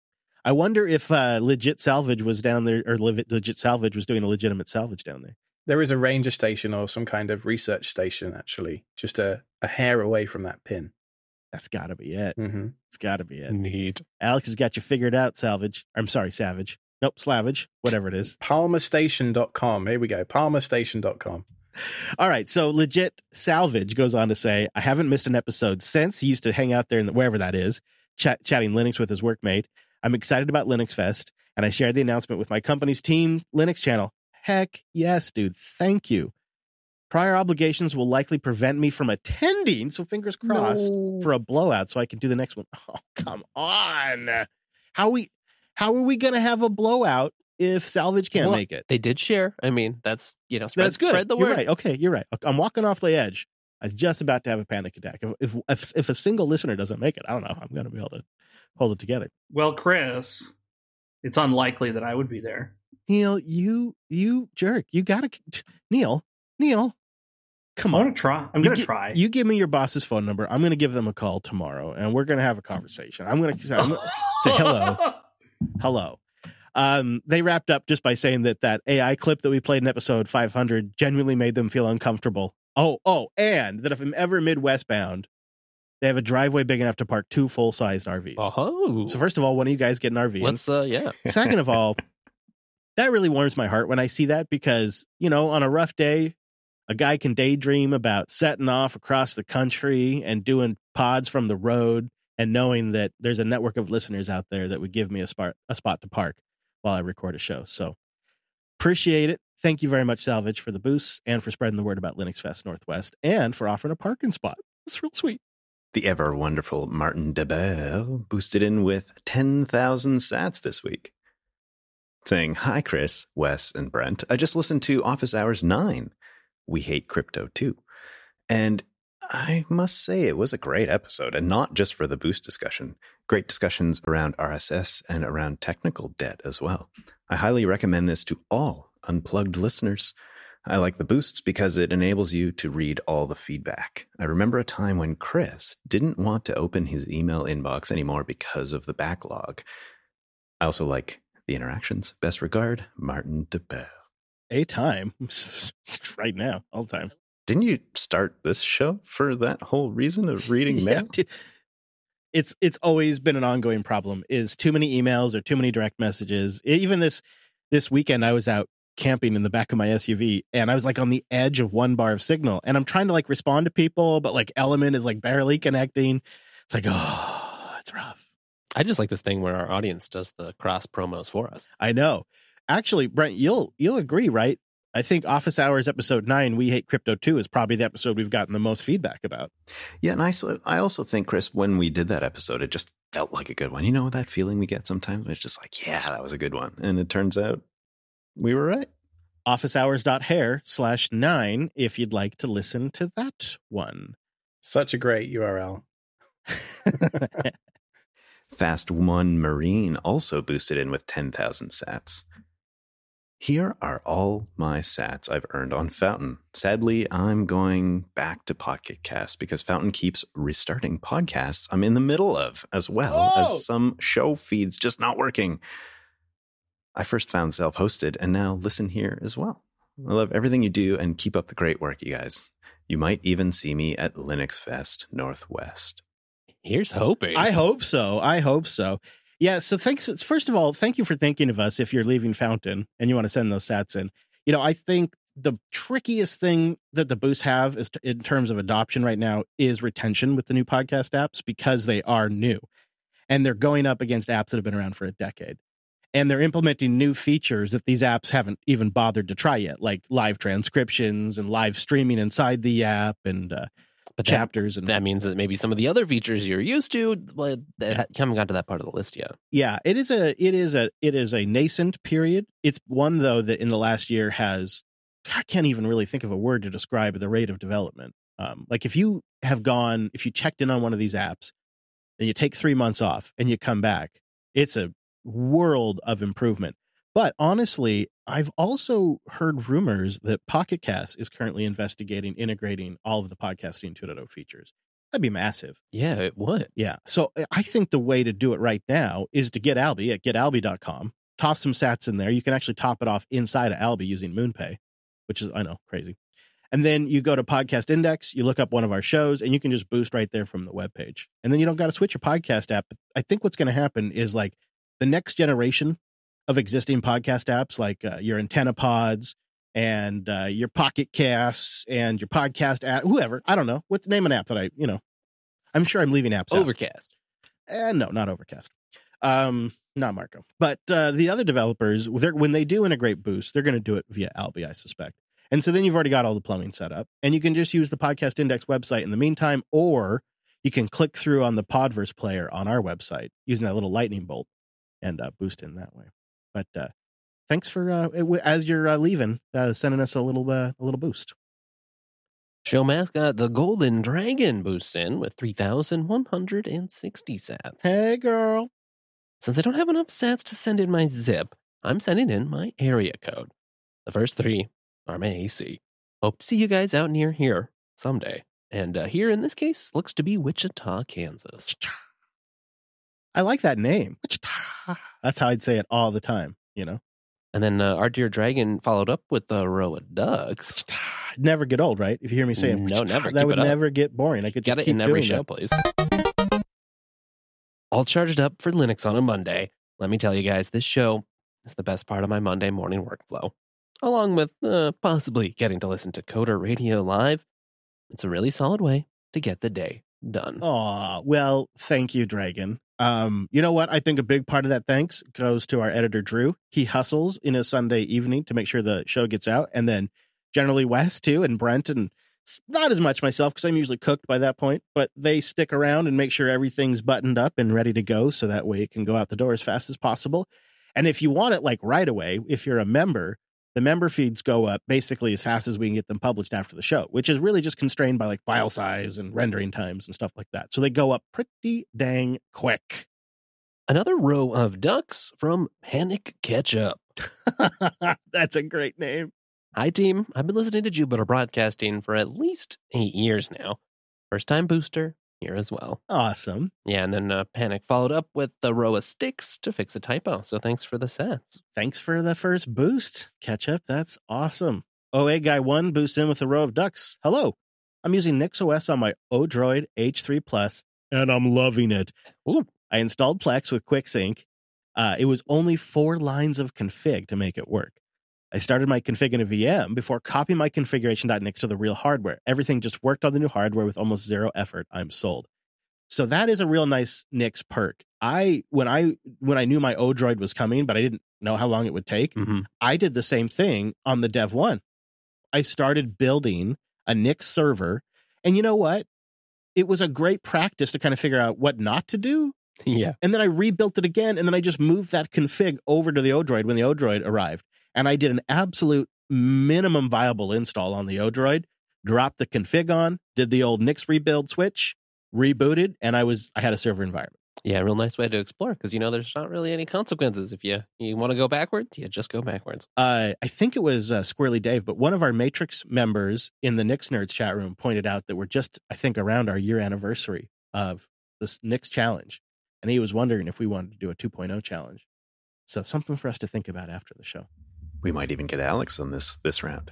Speaker 1: I wonder if uh, Legit Salvage was down there, or Legit Salvage was doing a legitimate salvage down there.
Speaker 2: There is a ranger station or some kind of research station, actually, just a, a hair away from that pin.
Speaker 1: That's got to be it.
Speaker 2: Mm-hmm.
Speaker 1: It's got to be it.
Speaker 3: Neat.
Speaker 1: Alex has got you figured out, Salvage. I'm sorry, Savage. Nope, Slavage, whatever it is.
Speaker 2: palmer station dot com. Here we go. palmer station dot com.
Speaker 1: All right, so Legit Salvage goes on to say, I haven't missed an episode since. He used to hang out there, in the, wherever that is, chat, chatting Linux with his workmate. I'm excited about Linux Fest, and I shared the announcement with my company's Team Linux channel. Heck yes, dude. Thank you. Prior obligations will likely prevent me from attending, so fingers crossed
Speaker 2: No.
Speaker 1: for a blowout so I can do the next one. Oh, come on. How we how are we going to have a blowout if Salvage can't
Speaker 3: Well,
Speaker 1: make it?
Speaker 3: They did share. I mean, that's, you know, spread,
Speaker 1: That's good.
Speaker 3: spread the
Speaker 1: You're
Speaker 3: word.
Speaker 1: right. Okay, you're right. I'm walking off the edge. I was just about to have a panic attack. If if if, if a single listener doesn't make it, I don't know how I'm going to be able to hold it together.
Speaker 4: Well, Chris, it's unlikely that I would be there.
Speaker 1: Neil, you you jerk. You got to Neil, Neil. Come
Speaker 4: I'm
Speaker 1: on.
Speaker 4: gonna try. I'm
Speaker 1: You
Speaker 4: gonna
Speaker 1: gi-
Speaker 4: try.
Speaker 1: You give me your boss's phone number. I'm going to give them a call tomorrow, and we're going to have a conversation. I'm going to say, say hello. Hello. Um, they wrapped up just by saying that that A I clip that we played in episode five hundred genuinely made them feel uncomfortable. Oh, oh, and that if I'm ever Midwest bound, they have a driveway big enough to park two full-sized R Vs.
Speaker 3: Oh.
Speaker 1: So first of all, one of you guys get an R V.
Speaker 3: Let's, uh, yeah.
Speaker 1: Second of all, that really warms my heart when I see that because, you know, on a rough day, a guy can daydream about setting off across the country and doing pods from the road and knowing that there's a network of listeners out there that would give me a spot, a spot to park while I record a show. So appreciate it. Thank you very much, Salvage, for the boosts and for spreading the word about Linux Fest Northwest and for offering a parking spot. It's real sweet.
Speaker 8: The ever wonderful Martin DeBelle boosted in with ten thousand sats this week, saying, "Hi, Chris, Wes, and Brent. I just listened to Office Hours nine. We hate crypto too. And I must say it was a great episode, and not just for the boost discussion. Great discussions around R S S and around technical debt as well. I highly recommend this to all unplugged listeners. I like the boosts because it enables you to read all the feedback. I remember a time when Chris didn't want to open his email inbox anymore because of the backlog. I also like the interactions. Best regard, Martin DeBelle."
Speaker 1: A time. Right now. All the time.
Speaker 8: Didn't you start this show for that whole reason of reading mail?
Speaker 1: Yeah, t- it's it's always been an ongoing problem, is too many emails or too many direct messages. Even this this weekend, I was out camping in the back of my S U V, and I was like on the edge of one bar of signal, and I'm trying to like respond to people, but like Element is like barely connecting. It's like, oh, it's rough.
Speaker 3: I just like this thing where our audience does the cross promos for us.
Speaker 1: I know. Actually, Brent, you'll you'll agree, right? I think Office Hours episode nine, We Hate Crypto two, is probably the episode we've gotten the most feedback about.
Speaker 8: Yeah, and I, so, I also think, Chris, when we did that episode, it just felt like a good one. You know that feeling we get sometimes? It's just like, yeah, that was a good one. And it turns out we were right.
Speaker 1: officehours.hair slash nine if you'd like to listen to that one.
Speaker 2: Such a great U R L.
Speaker 8: Fast One Marine also boosted in with ten thousand sats. "Here are all my sats I've earned on Fountain. Sadly, I'm going back to Pocket Cast because Fountain keeps restarting podcasts I'm in the middle of, as well
Speaker 1: Oh!
Speaker 8: as some show feeds just not working. I first found self-hosted and now listen here as well. I love everything you do and keep up the great work, you guys. You might even see me at Linux Fest Northwest."
Speaker 3: Here's hoping.
Speaker 1: I hope so. I hope so. Yeah, so thanks. First of all, thank you for thinking of us if you're leaving Fountain and you want to send those sats in. You know, I think the trickiest thing that the boosts have is to, in terms of adoption right now is retention with the new podcast apps because they are new. And they're going up against apps that have been around for a decade. And they're implementing new features that these apps haven't even bothered to try yet, like live transcriptions and live streaming inside the app and uh,
Speaker 3: but
Speaker 1: chapters.
Speaker 3: That,
Speaker 1: and
Speaker 3: that means that maybe some of the other features you're used to, well, that ha- haven't got to that part of the list yet.
Speaker 1: Yeah, it is a it is a it is a nascent period. It's one though that in the last year has, I can't even really think of a word to describe the rate of development. Um, like if you have gone, if you checked in on one of these apps and you take three months off and you come back, it's a world of improvement. But honestly, I've also heard rumors that Pocket Cast is currently investigating integrating all of the podcasting two point oh features. That'd be massive.
Speaker 3: Yeah, it would.
Speaker 1: Yeah. So I think the way to do it right now is to get Alby at get alby dot com, toss some sats in there. You can actually top it off inside of Alby using MoonPay, which is, I know, crazy. And then you go to Podcast Index, you look up one of our shows, and you can just boost right there from the webpage. And then you don't got to switch your podcast app. I think what's going to happen is like the next generation of existing podcast apps, like uh, your Antenna Pods and uh, your Pocket Casts and your podcast app, whoever, I don't know. What's the name of an app that I, you know, I'm sure I'm leaving apps out.
Speaker 3: Overcast.
Speaker 1: Eh, no, not Overcast. Um, not Marco. But uh, the other developers, when they do integrate Boost, they're going to do it via Alby, I suspect. And so then you've already got all the plumbing set up. And you can just use the Podcast Index website in the meantime, or you can click through on the Podverse player on our website using that little lightning bolt and uh, boost in that way. But uh, thanks for, uh, as you're uh, leaving, uh, sending us a little uh, a little boost.
Speaker 3: Show mascot, the Golden Dragon, boosts in with three thousand one hundred sixty sats.
Speaker 1: Hey, girl.
Speaker 3: Since I don't have enough sats to send in my zip, I'm sending in my area code. The first three are my A C. Hope to see you guys out near here someday. And uh, here, in this case, looks to be Wichita, Kansas.
Speaker 1: I like that name. That's how I'd say it all the time, you know?
Speaker 3: And then uh, our dear dragon followed up with a row of ducks.
Speaker 1: Never get old, right? If you hear me say it,
Speaker 3: no, never.
Speaker 1: That
Speaker 3: Keep
Speaker 1: would
Speaker 3: it up.
Speaker 1: never get boring. I could just
Speaker 3: Get it
Speaker 1: keep
Speaker 3: in every
Speaker 1: doing
Speaker 3: show,
Speaker 1: that.
Speaker 3: please. All charged up for Linux on a Monday. Let me tell you guys, this show is the best part of my Monday morning workflow. Along with uh, possibly getting to listen to Coder Radio live, it's a really solid way to get the day done.
Speaker 1: Aw, well, thank you, Dragon. Um, you know what? I think a big part of that thanks goes to our editor, Drew. He hustles in a Sunday evening to make sure the show gets out. And then generally Wes, too, and Brent, and not as much myself because I'm usually cooked by that point, but they stick around and make sure everything's buttoned up and ready to go so that way it can go out the door as fast as possible. And if you want it like right away, if you're a member, the member feeds go up basically as fast as we can get them published after the show, which is really just constrained by like file size and rendering times and stuff like that. So they go up pretty dang quick.
Speaker 3: Another row of ducks from Panic Ketchup.
Speaker 1: That's a great name.
Speaker 3: Hi, team. I've been listening to Jupiter Broadcasting for at least eight years now. First time booster here as well.
Speaker 1: Awesome.
Speaker 3: Yeah, and then uh, Panic followed up with the row of sticks to fix a typo. So thanks for the sets.
Speaker 1: Thanks for the first boost, Ketchup. That's awesome. O A Guy one boosts in with a row of ducks. Hello. I'm using NixOS on my Odroid H three Plus, and I'm loving it.
Speaker 3: Ooh.
Speaker 1: I installed Plex with QuickSync. Uh, it was only four lines of config to make it work. I started my config in a V M before copying my configuration.nix to the real hardware. Everything just worked on the new hardware with almost zero effort. I'm sold. So that is a real nice Nix perk. I when I when I knew my Odroid was coming, but I didn't know how long it would take,
Speaker 3: Mm-hmm.
Speaker 1: I did the same thing on the Dev one. I started building a Nix server, and you know what? It was a great practice to kind of figure out what not to do.
Speaker 3: Yeah.
Speaker 1: And then I rebuilt it again, and then I just moved that config over to the Odroid when the Odroid arrived. And I did an absolute minimum viable install on the Odroid, dropped the config on, did the old Nix rebuild switch, rebooted, and I was I had a server environment.
Speaker 3: Yeah, real nice way to explore because, you know, there's not really any consequences. If you, you want to go backwards, you just go backwards.
Speaker 1: Uh, I think it was uh, Squirrely Dave, but one of our Matrix members in the Nix Nerds chat room pointed out that we're just, I think, around our year anniversary of this Nix challenge. And he was wondering if we wanted to do a two point oh challenge. So something for us to think about after the show.
Speaker 8: We might even get Alex on this this round.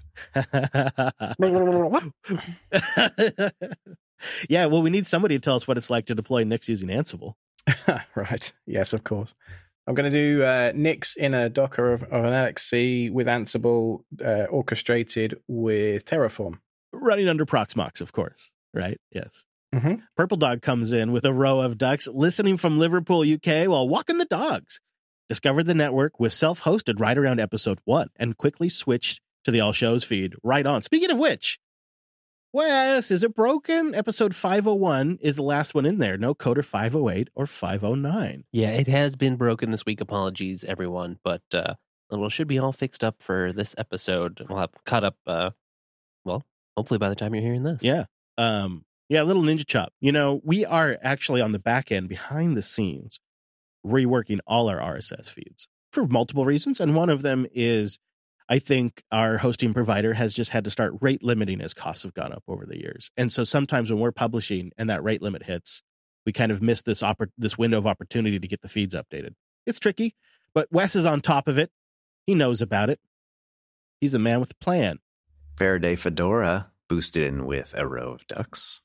Speaker 1: Yeah, well, we need somebody to tell us what it's like to deploy Nix using Ansible.
Speaker 2: Right. Yes, of course. I'm going to do uh, Nix in a Docker of, of an L X C with Ansible uh, orchestrated with Terraform.
Speaker 1: Running under Proxmox, of course. Right? Yes.
Speaker 2: Mm-hmm.
Speaker 1: Purple Dog comes in with a row of ducks listening from Liverpool, U K while walking the dogs. Discovered the network was self-hosted right around episode one and quickly switched to the All Shows feed right on. Speaking of which, Wes, is it broken? Episode five oh one is the last one in there. No Coder five oh eight or five oh nine.
Speaker 3: Yeah, it has been broken this week. Apologies, everyone. But uh, it should be all fixed up for this episode. We'll have caught up, uh, well, hopefully by the time you're hearing this.
Speaker 1: Yeah. Um, yeah, little ninja chop. You know, we are actually on the back end behind the scenes reworking all our R S S feeds for multiple reasons. And one of them is I think our hosting provider has just had to start rate limiting as costs have gone up over the years. And so sometimes when we're publishing and that rate limit hits, we kind of miss this oppor- this window of opportunity to get the feeds updated. It's tricky, but Wes is on top of it. He knows about it. He's the man with a plan.
Speaker 8: Faraday Fedora boosted in with a row of ducks.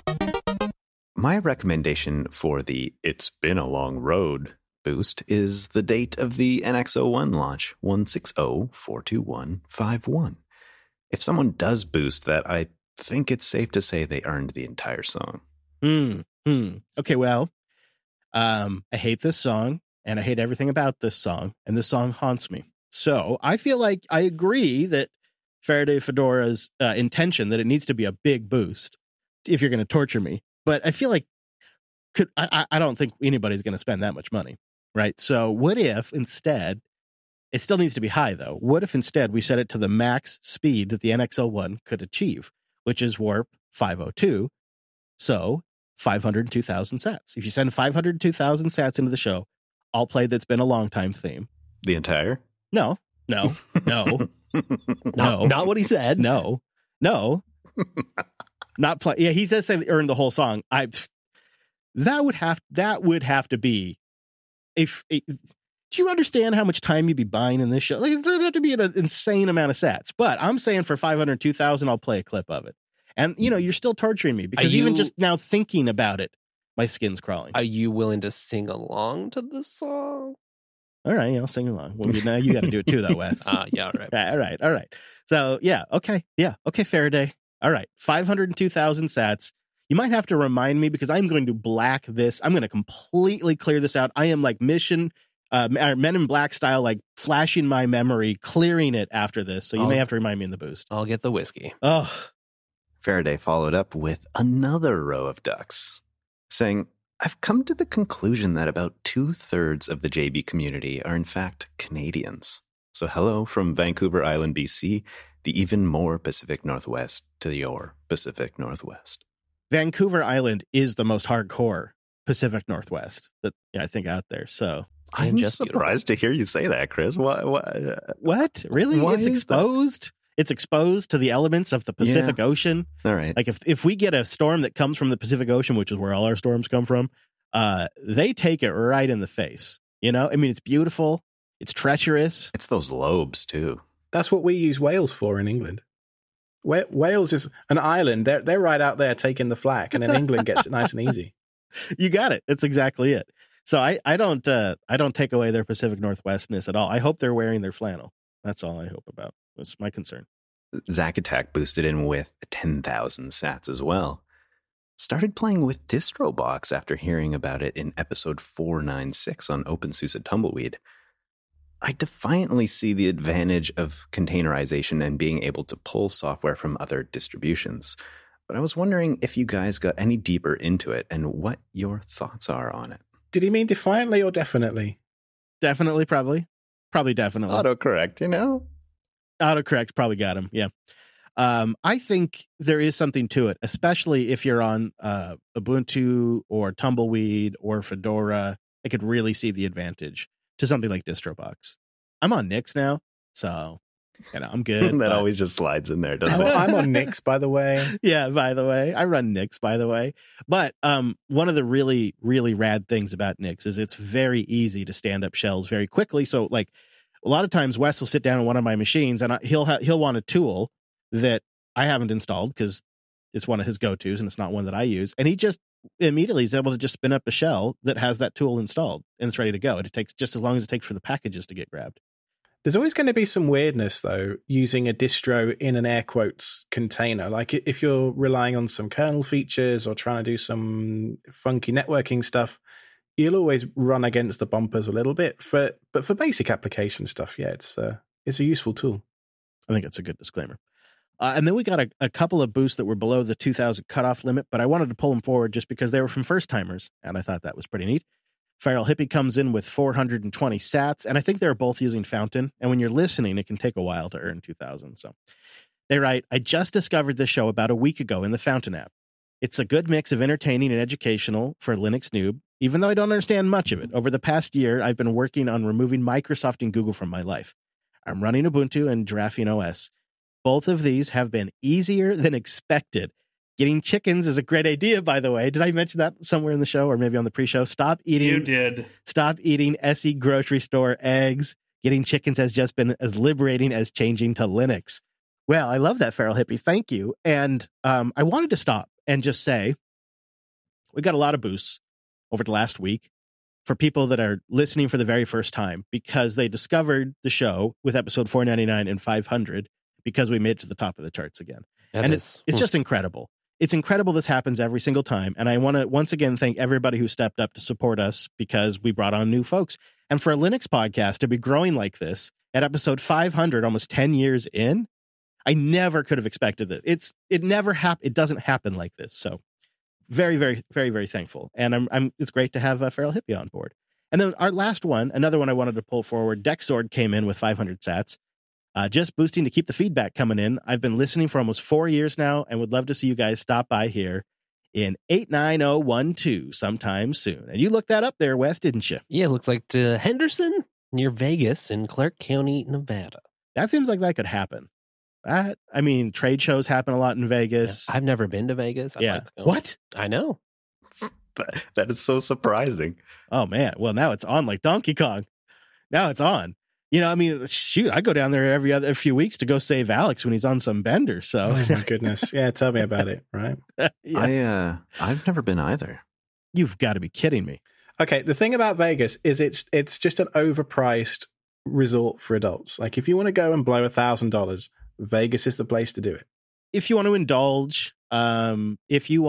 Speaker 8: My recommendation for the It's Been a Long Road boost is the date of the N X oh one launch, one six zero four two one five one. If someone does boost that, I think it's safe to say they earned the entire song.
Speaker 1: Hmm. Hmm. Okay, well, um, I hate this song, and I hate everything about this song, and this song haunts me. So I feel like I agree that Faraday Fedora's uh, intention that it needs to be a big boost if you're going to torture me. But I feel like could I, I don't think anybody's going to spend that much money, right? So what if instead, it still needs to be high though. What if instead we set it to the max speed that the N X oh one could achieve, which is warp five oh two. So five hundred two thousand sats. If you send five hundred two thousand sats into the show, I'll play That's Been a Long Time theme.
Speaker 8: The entire?
Speaker 1: No, no, no,
Speaker 3: Not,
Speaker 1: no,
Speaker 3: not what he said.
Speaker 1: no, no. Not play. Yeah, he says they earned the whole song. I that would have that would have to be if. A, do you understand how much time you'd be buying in this show? Like, it'd have to be an insane amount of sats. But I'm saying for five hundred two thousand, I'll play a clip of it. And you know, you're still torturing me because
Speaker 3: you,
Speaker 1: even just now thinking about it, my skin's crawling.
Speaker 3: Are you willing to sing along to this song?
Speaker 1: All right, I'll sing along. Well, now you got to do it too, though, Wes.
Speaker 3: Ah, uh, yeah, all right.
Speaker 1: Yeah, all right, all right. So yeah, okay, yeah, okay, Faraday. All right, five hundred two thousand sats. You might have to remind me because I'm going to black this. I'm going to completely clear this out. I am like mission, uh, Men in Black style, like flashing my memory, clearing it after this. So you
Speaker 3: I'll,
Speaker 1: may have to remind me in the boost.
Speaker 3: I'll get the whiskey.
Speaker 1: Oh,
Speaker 8: Faraday followed up with another row of ducks, saying, I've come to the conclusion that about two-thirds of the J B community are in fact Canadians. So hello from Vancouver Island, B C, the even more Pacific Northwest to your Pacific Northwest.
Speaker 1: Vancouver Island is the most hardcore Pacific Northwest that yeah, I think out there. So
Speaker 8: I'm
Speaker 3: just
Speaker 8: surprised beautiful. to hear you say that, Chris. What? What?
Speaker 1: What? Really?
Speaker 8: Why
Speaker 1: it's exposed. That? It's exposed to the elements of the Pacific yeah. Ocean.
Speaker 8: All right.
Speaker 1: Like if if we get a storm that comes from the Pacific Ocean, which is where all our storms come from, uh, they take it right in the face. You know, I mean, it's beautiful. It's treacherous.
Speaker 8: It's those lobes too.
Speaker 2: That's what we use Wales for in England. Wales is an island. They're they're right out there taking the flak, and then England gets it nice and easy.
Speaker 1: You got it. That's exactly it. So I I don't uh, I don't take away their Pacific Northwestness at all. I hope they're wearing their flannel. That's all I hope about. That's my concern.
Speaker 8: Zack Attack boosted in with ten thousand sats as well. Started playing with DistroBox after hearing about it in episode four ninety-six on OpenSUSE Tumbleweed. I defiantly see the advantage of containerization and being able to pull software from other distributions. But I was wondering if you guys got any deeper into it and what your thoughts are on it.
Speaker 2: Did he mean defiantly or definitely?
Speaker 1: Definitely, probably. Probably definitely.
Speaker 8: Autocorrect, you know?
Speaker 1: Autocorrect probably got him, yeah. Um, I think there is something to it, especially if you're on uh, Ubuntu or Tumbleweed or Fedora. I could really see the advantage to something like DistroBox. I'm on Nix now, so you know, I'm good.
Speaker 8: that
Speaker 1: but...
Speaker 8: always just slides in there, doesn't
Speaker 2: I'm,
Speaker 8: it?
Speaker 2: I'm on Nix, by the way.
Speaker 1: Yeah, by the way. I run Nix, by the way. But um, one of the really, really rad things about Nix is it's very easy to stand up shells very quickly. So, like, a lot of times Wes will sit down on one of my machines and I, he'll ha- he'll want a tool that I haven't installed because it's one of his go-tos and it's not one that I use. And he just immediately is able to just spin up a shell that has that tool installed and it's ready to go. It takes just as long as it takes for the packages to get grabbed.
Speaker 2: There's always going to be some weirdness, though, using a distro in an air quotes container. Like if you're relying on some kernel features or trying to do some funky networking stuff, you'll always run against the bumpers a little bit. For But for basic application stuff, yeah, it's, uh, it's a useful tool.
Speaker 1: I think it's a good disclaimer. Uh, and then we got a, a couple of boosts that were below the two thousand cutoff limit, but I wanted to pull them forward just because they were from first-timers, and I thought that was pretty neat. Feral Hippie comes in with four hundred twenty sats, and I think they're both using Fountain, and when you're listening, it can take a while to earn two thousand. So they write, I just discovered this show about a week ago in the Fountain app. It's a good mix of entertaining and educational for a Linux noob, even though I don't understand much of it. Over the past year, I've been working on removing Microsoft and Google from my life. I'm running Ubuntu and Giraffine O S. Both of these have been easier than expected. Getting chickens is a great idea, by the way. Did I mention that somewhere in the show or maybe on the pre-show? Stop eating.
Speaker 4: You did.
Speaker 1: Stop eating S E grocery store eggs. Getting chickens has just been as liberating as changing to Linux. Well, I love that, Feral Hippie. Thank you. And um, I wanted to stop and just say we got a lot of boosts over the last week for people that are listening for the very first time because they discovered the show with episode four ninety-nine and five hundred because we made it to the top of the charts again.
Speaker 3: That
Speaker 1: and
Speaker 3: is,
Speaker 1: it's it's just incredible. It's incredible this happens every single time. And I want to once again thank everybody who stepped up to support us because we brought on new folks. And for a Linux podcast to be growing like this at episode five hundred, almost ten years in, I never could have expected this. It's it never hap- It doesn't happen like this. So very, very, very, very thankful. And I'm, I'm it's great to have uh, Feral Hippie on board. And then our last one, another one I wanted to pull forward, Dexord came in with five hundred sats. Uh, just boosting to keep the feedback coming in. I've been listening for almost four years now and would love to see you guys stop by here in eight nine zero one two sometime soon. And you looked that up there, Wes, didn't you?
Speaker 3: Yeah, it looks like to Henderson near Vegas in Clark County, Nevada.
Speaker 1: That seems like that could happen. That, I mean, trade shows happen a lot in Vegas.
Speaker 3: Yeah, I've never been to Vegas. I'd
Speaker 1: yeah.
Speaker 3: like to go.
Speaker 1: What?
Speaker 3: I know.
Speaker 8: That, that is so surprising.
Speaker 1: Oh, man. Well, now it's on like Donkey Kong. Now it's on. You know, I mean, shoot, I go down there every other a few weeks to go save Alex when he's on some bender. So,
Speaker 2: oh my goodness, yeah, tell me about it. Right?
Speaker 1: yeah.
Speaker 8: I uh, I've never been either.
Speaker 1: You've got to be kidding me.
Speaker 2: Okay, the thing about Vegas is it's it's just an overpriced resort for adults. Like if you want to go and blow a thousand dollars, Vegas is the place to do it.
Speaker 1: If you want to indulge, um, if you want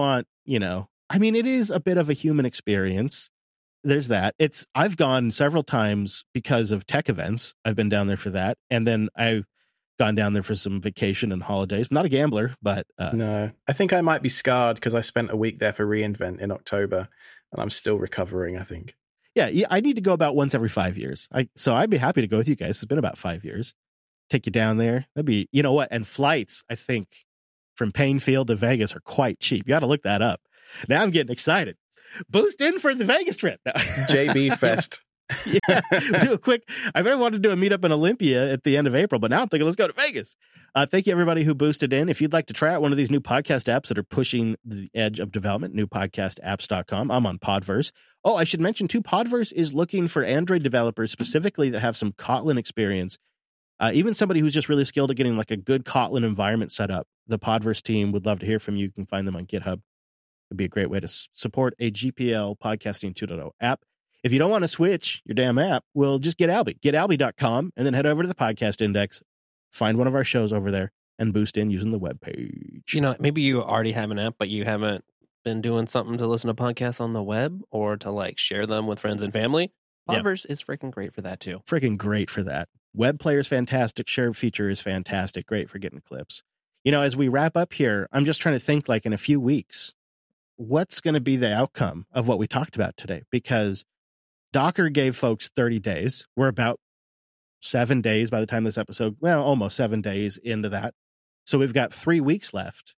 Speaker 1: you know, I mean, it is a bit of a human experience. There's that. It's I've gone several times because of tech events. I've been down there for that. And then I've gone down there for some vacation and holidays. I'm not a gambler, but uh,
Speaker 2: no, I think I might be scarred because I spent a week there for reInvent in October and I'm still recovering, I think.
Speaker 1: Yeah, yeah, I need to go about once every five years. I so I'd be happy to go with you guys. It's been about five years. Take you down there. That'd be, you know what? And flights, I think, from Painfield to Vegas are quite cheap. You got to look that up. Now I'm getting excited. Boost in for the Vegas trip.
Speaker 2: J B Fest.
Speaker 1: Yeah, do a quick. I really wanted to do a meetup in Olympia at the end of April, but now I'm thinking let's go to Vegas. Uh, thank you everybody who boosted in. If you'd like to try out one of these new podcast apps that are pushing the edge of development, new podcast apps dot com. I'm on Podverse. Oh, I should mention too, Podverse is looking for Android developers specifically that have some Kotlin experience. Uh, even somebody who's just really skilled at getting like a good Kotlin environment set up. The Podverse team would love to hear from you. You can find them on GitHub. It'd be a great way to s- support a G P L podcasting two point oh app. If you don't want to switch your damn app, well, just get Alby. Get Alby dot com and then head over to the podcast index, find one of our shows over there, and boost in using the webpage.
Speaker 3: You know, maybe you already have an app, but you haven't been doing something to listen to podcasts on the web or to like share them with friends and family. Podverse yeah. is freaking great for that too.
Speaker 1: Freaking great for that. Web player is fantastic. Share feature is fantastic. Great for getting clips. You know, as we wrap up here, I'm just trying to think like in a few weeks, what's going to be the outcome of what we talked about today? Because Docker gave folks thirty days. We're about seven days by the time this episode, well, almost seven days into that. So we've got three weeks left.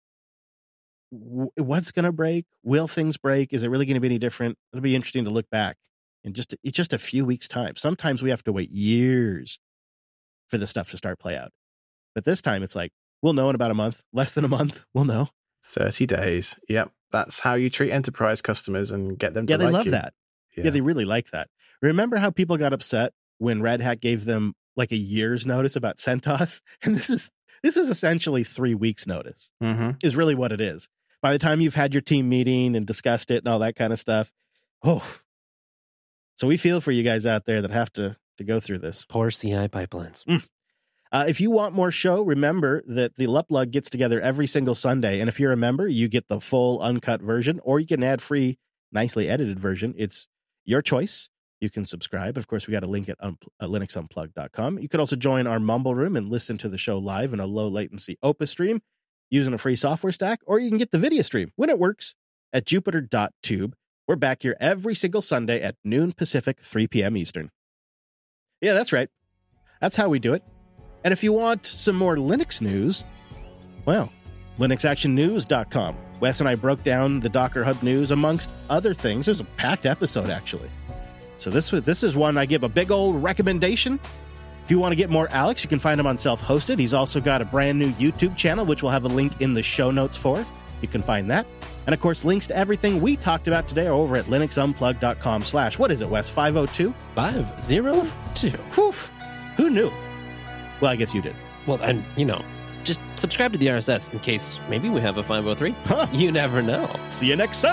Speaker 1: What's going to break? Will things break? Is it really going to be any different? It'll be interesting to look back in just, it's just a few weeks' time. Sometimes we have to wait years for the stuff to start play out. But this time it's like, we'll know in about a month, less than a month, we'll know.
Speaker 2: thirty days. Yep. That's how you treat enterprise customers and get them to
Speaker 1: yeah, they
Speaker 2: like
Speaker 1: love
Speaker 2: you.
Speaker 1: that.
Speaker 2: Yeah.
Speaker 1: yeah, they really like that. Remember how people got upset when Red Hat gave them like a year's notice about CentOS? And this is this is essentially three weeks notice,
Speaker 2: mm-hmm.
Speaker 1: is really what it is. By the time you've had your team meeting and discussed it and all that kind of stuff, oh. So we feel for you guys out there that have to, to go through this.
Speaker 3: Poor C I pipelines.
Speaker 1: Mm. Uh, if you want more show, remember that the Luplug gets together every single Sunday. And if you're a member, you get the full uncut version, or you get an ad-free, nicely edited version. It's your choice. You can subscribe. Of course, we got a link at, un- at linux unplugged dot com. You could also join our Mumble Room and listen to the show live in a low-latency Opus stream using a free software stack, or you can get the video stream when it works at jupiter dot tube. We're back here every single Sunday at noon Pacific, three p.m. Eastern. Yeah, that's right. That's how we do it. And if you want some more Linux news, well, linux action news dot com. Wes and I broke down the Docker Hub news amongst other things. It was a packed episode, actually. So this, this is one I give a big old recommendation. If you want to get more Alex, you can find him on Self-Hosted. He's also got a brand new YouTube channel, which we'll have a link in the show notes for. You can find that. And of course, links to everything we talked about today are over at linux unplugged dot com slash, what is it, Wes? five oh two?
Speaker 3: five oh two.
Speaker 1: Whew. Who knew? Well, I guess you did.
Speaker 3: Well, and, you know, just subscribe to the R S S in case maybe we have a five oh three.
Speaker 1: Huh.
Speaker 3: You never know.
Speaker 1: See you next Sunday.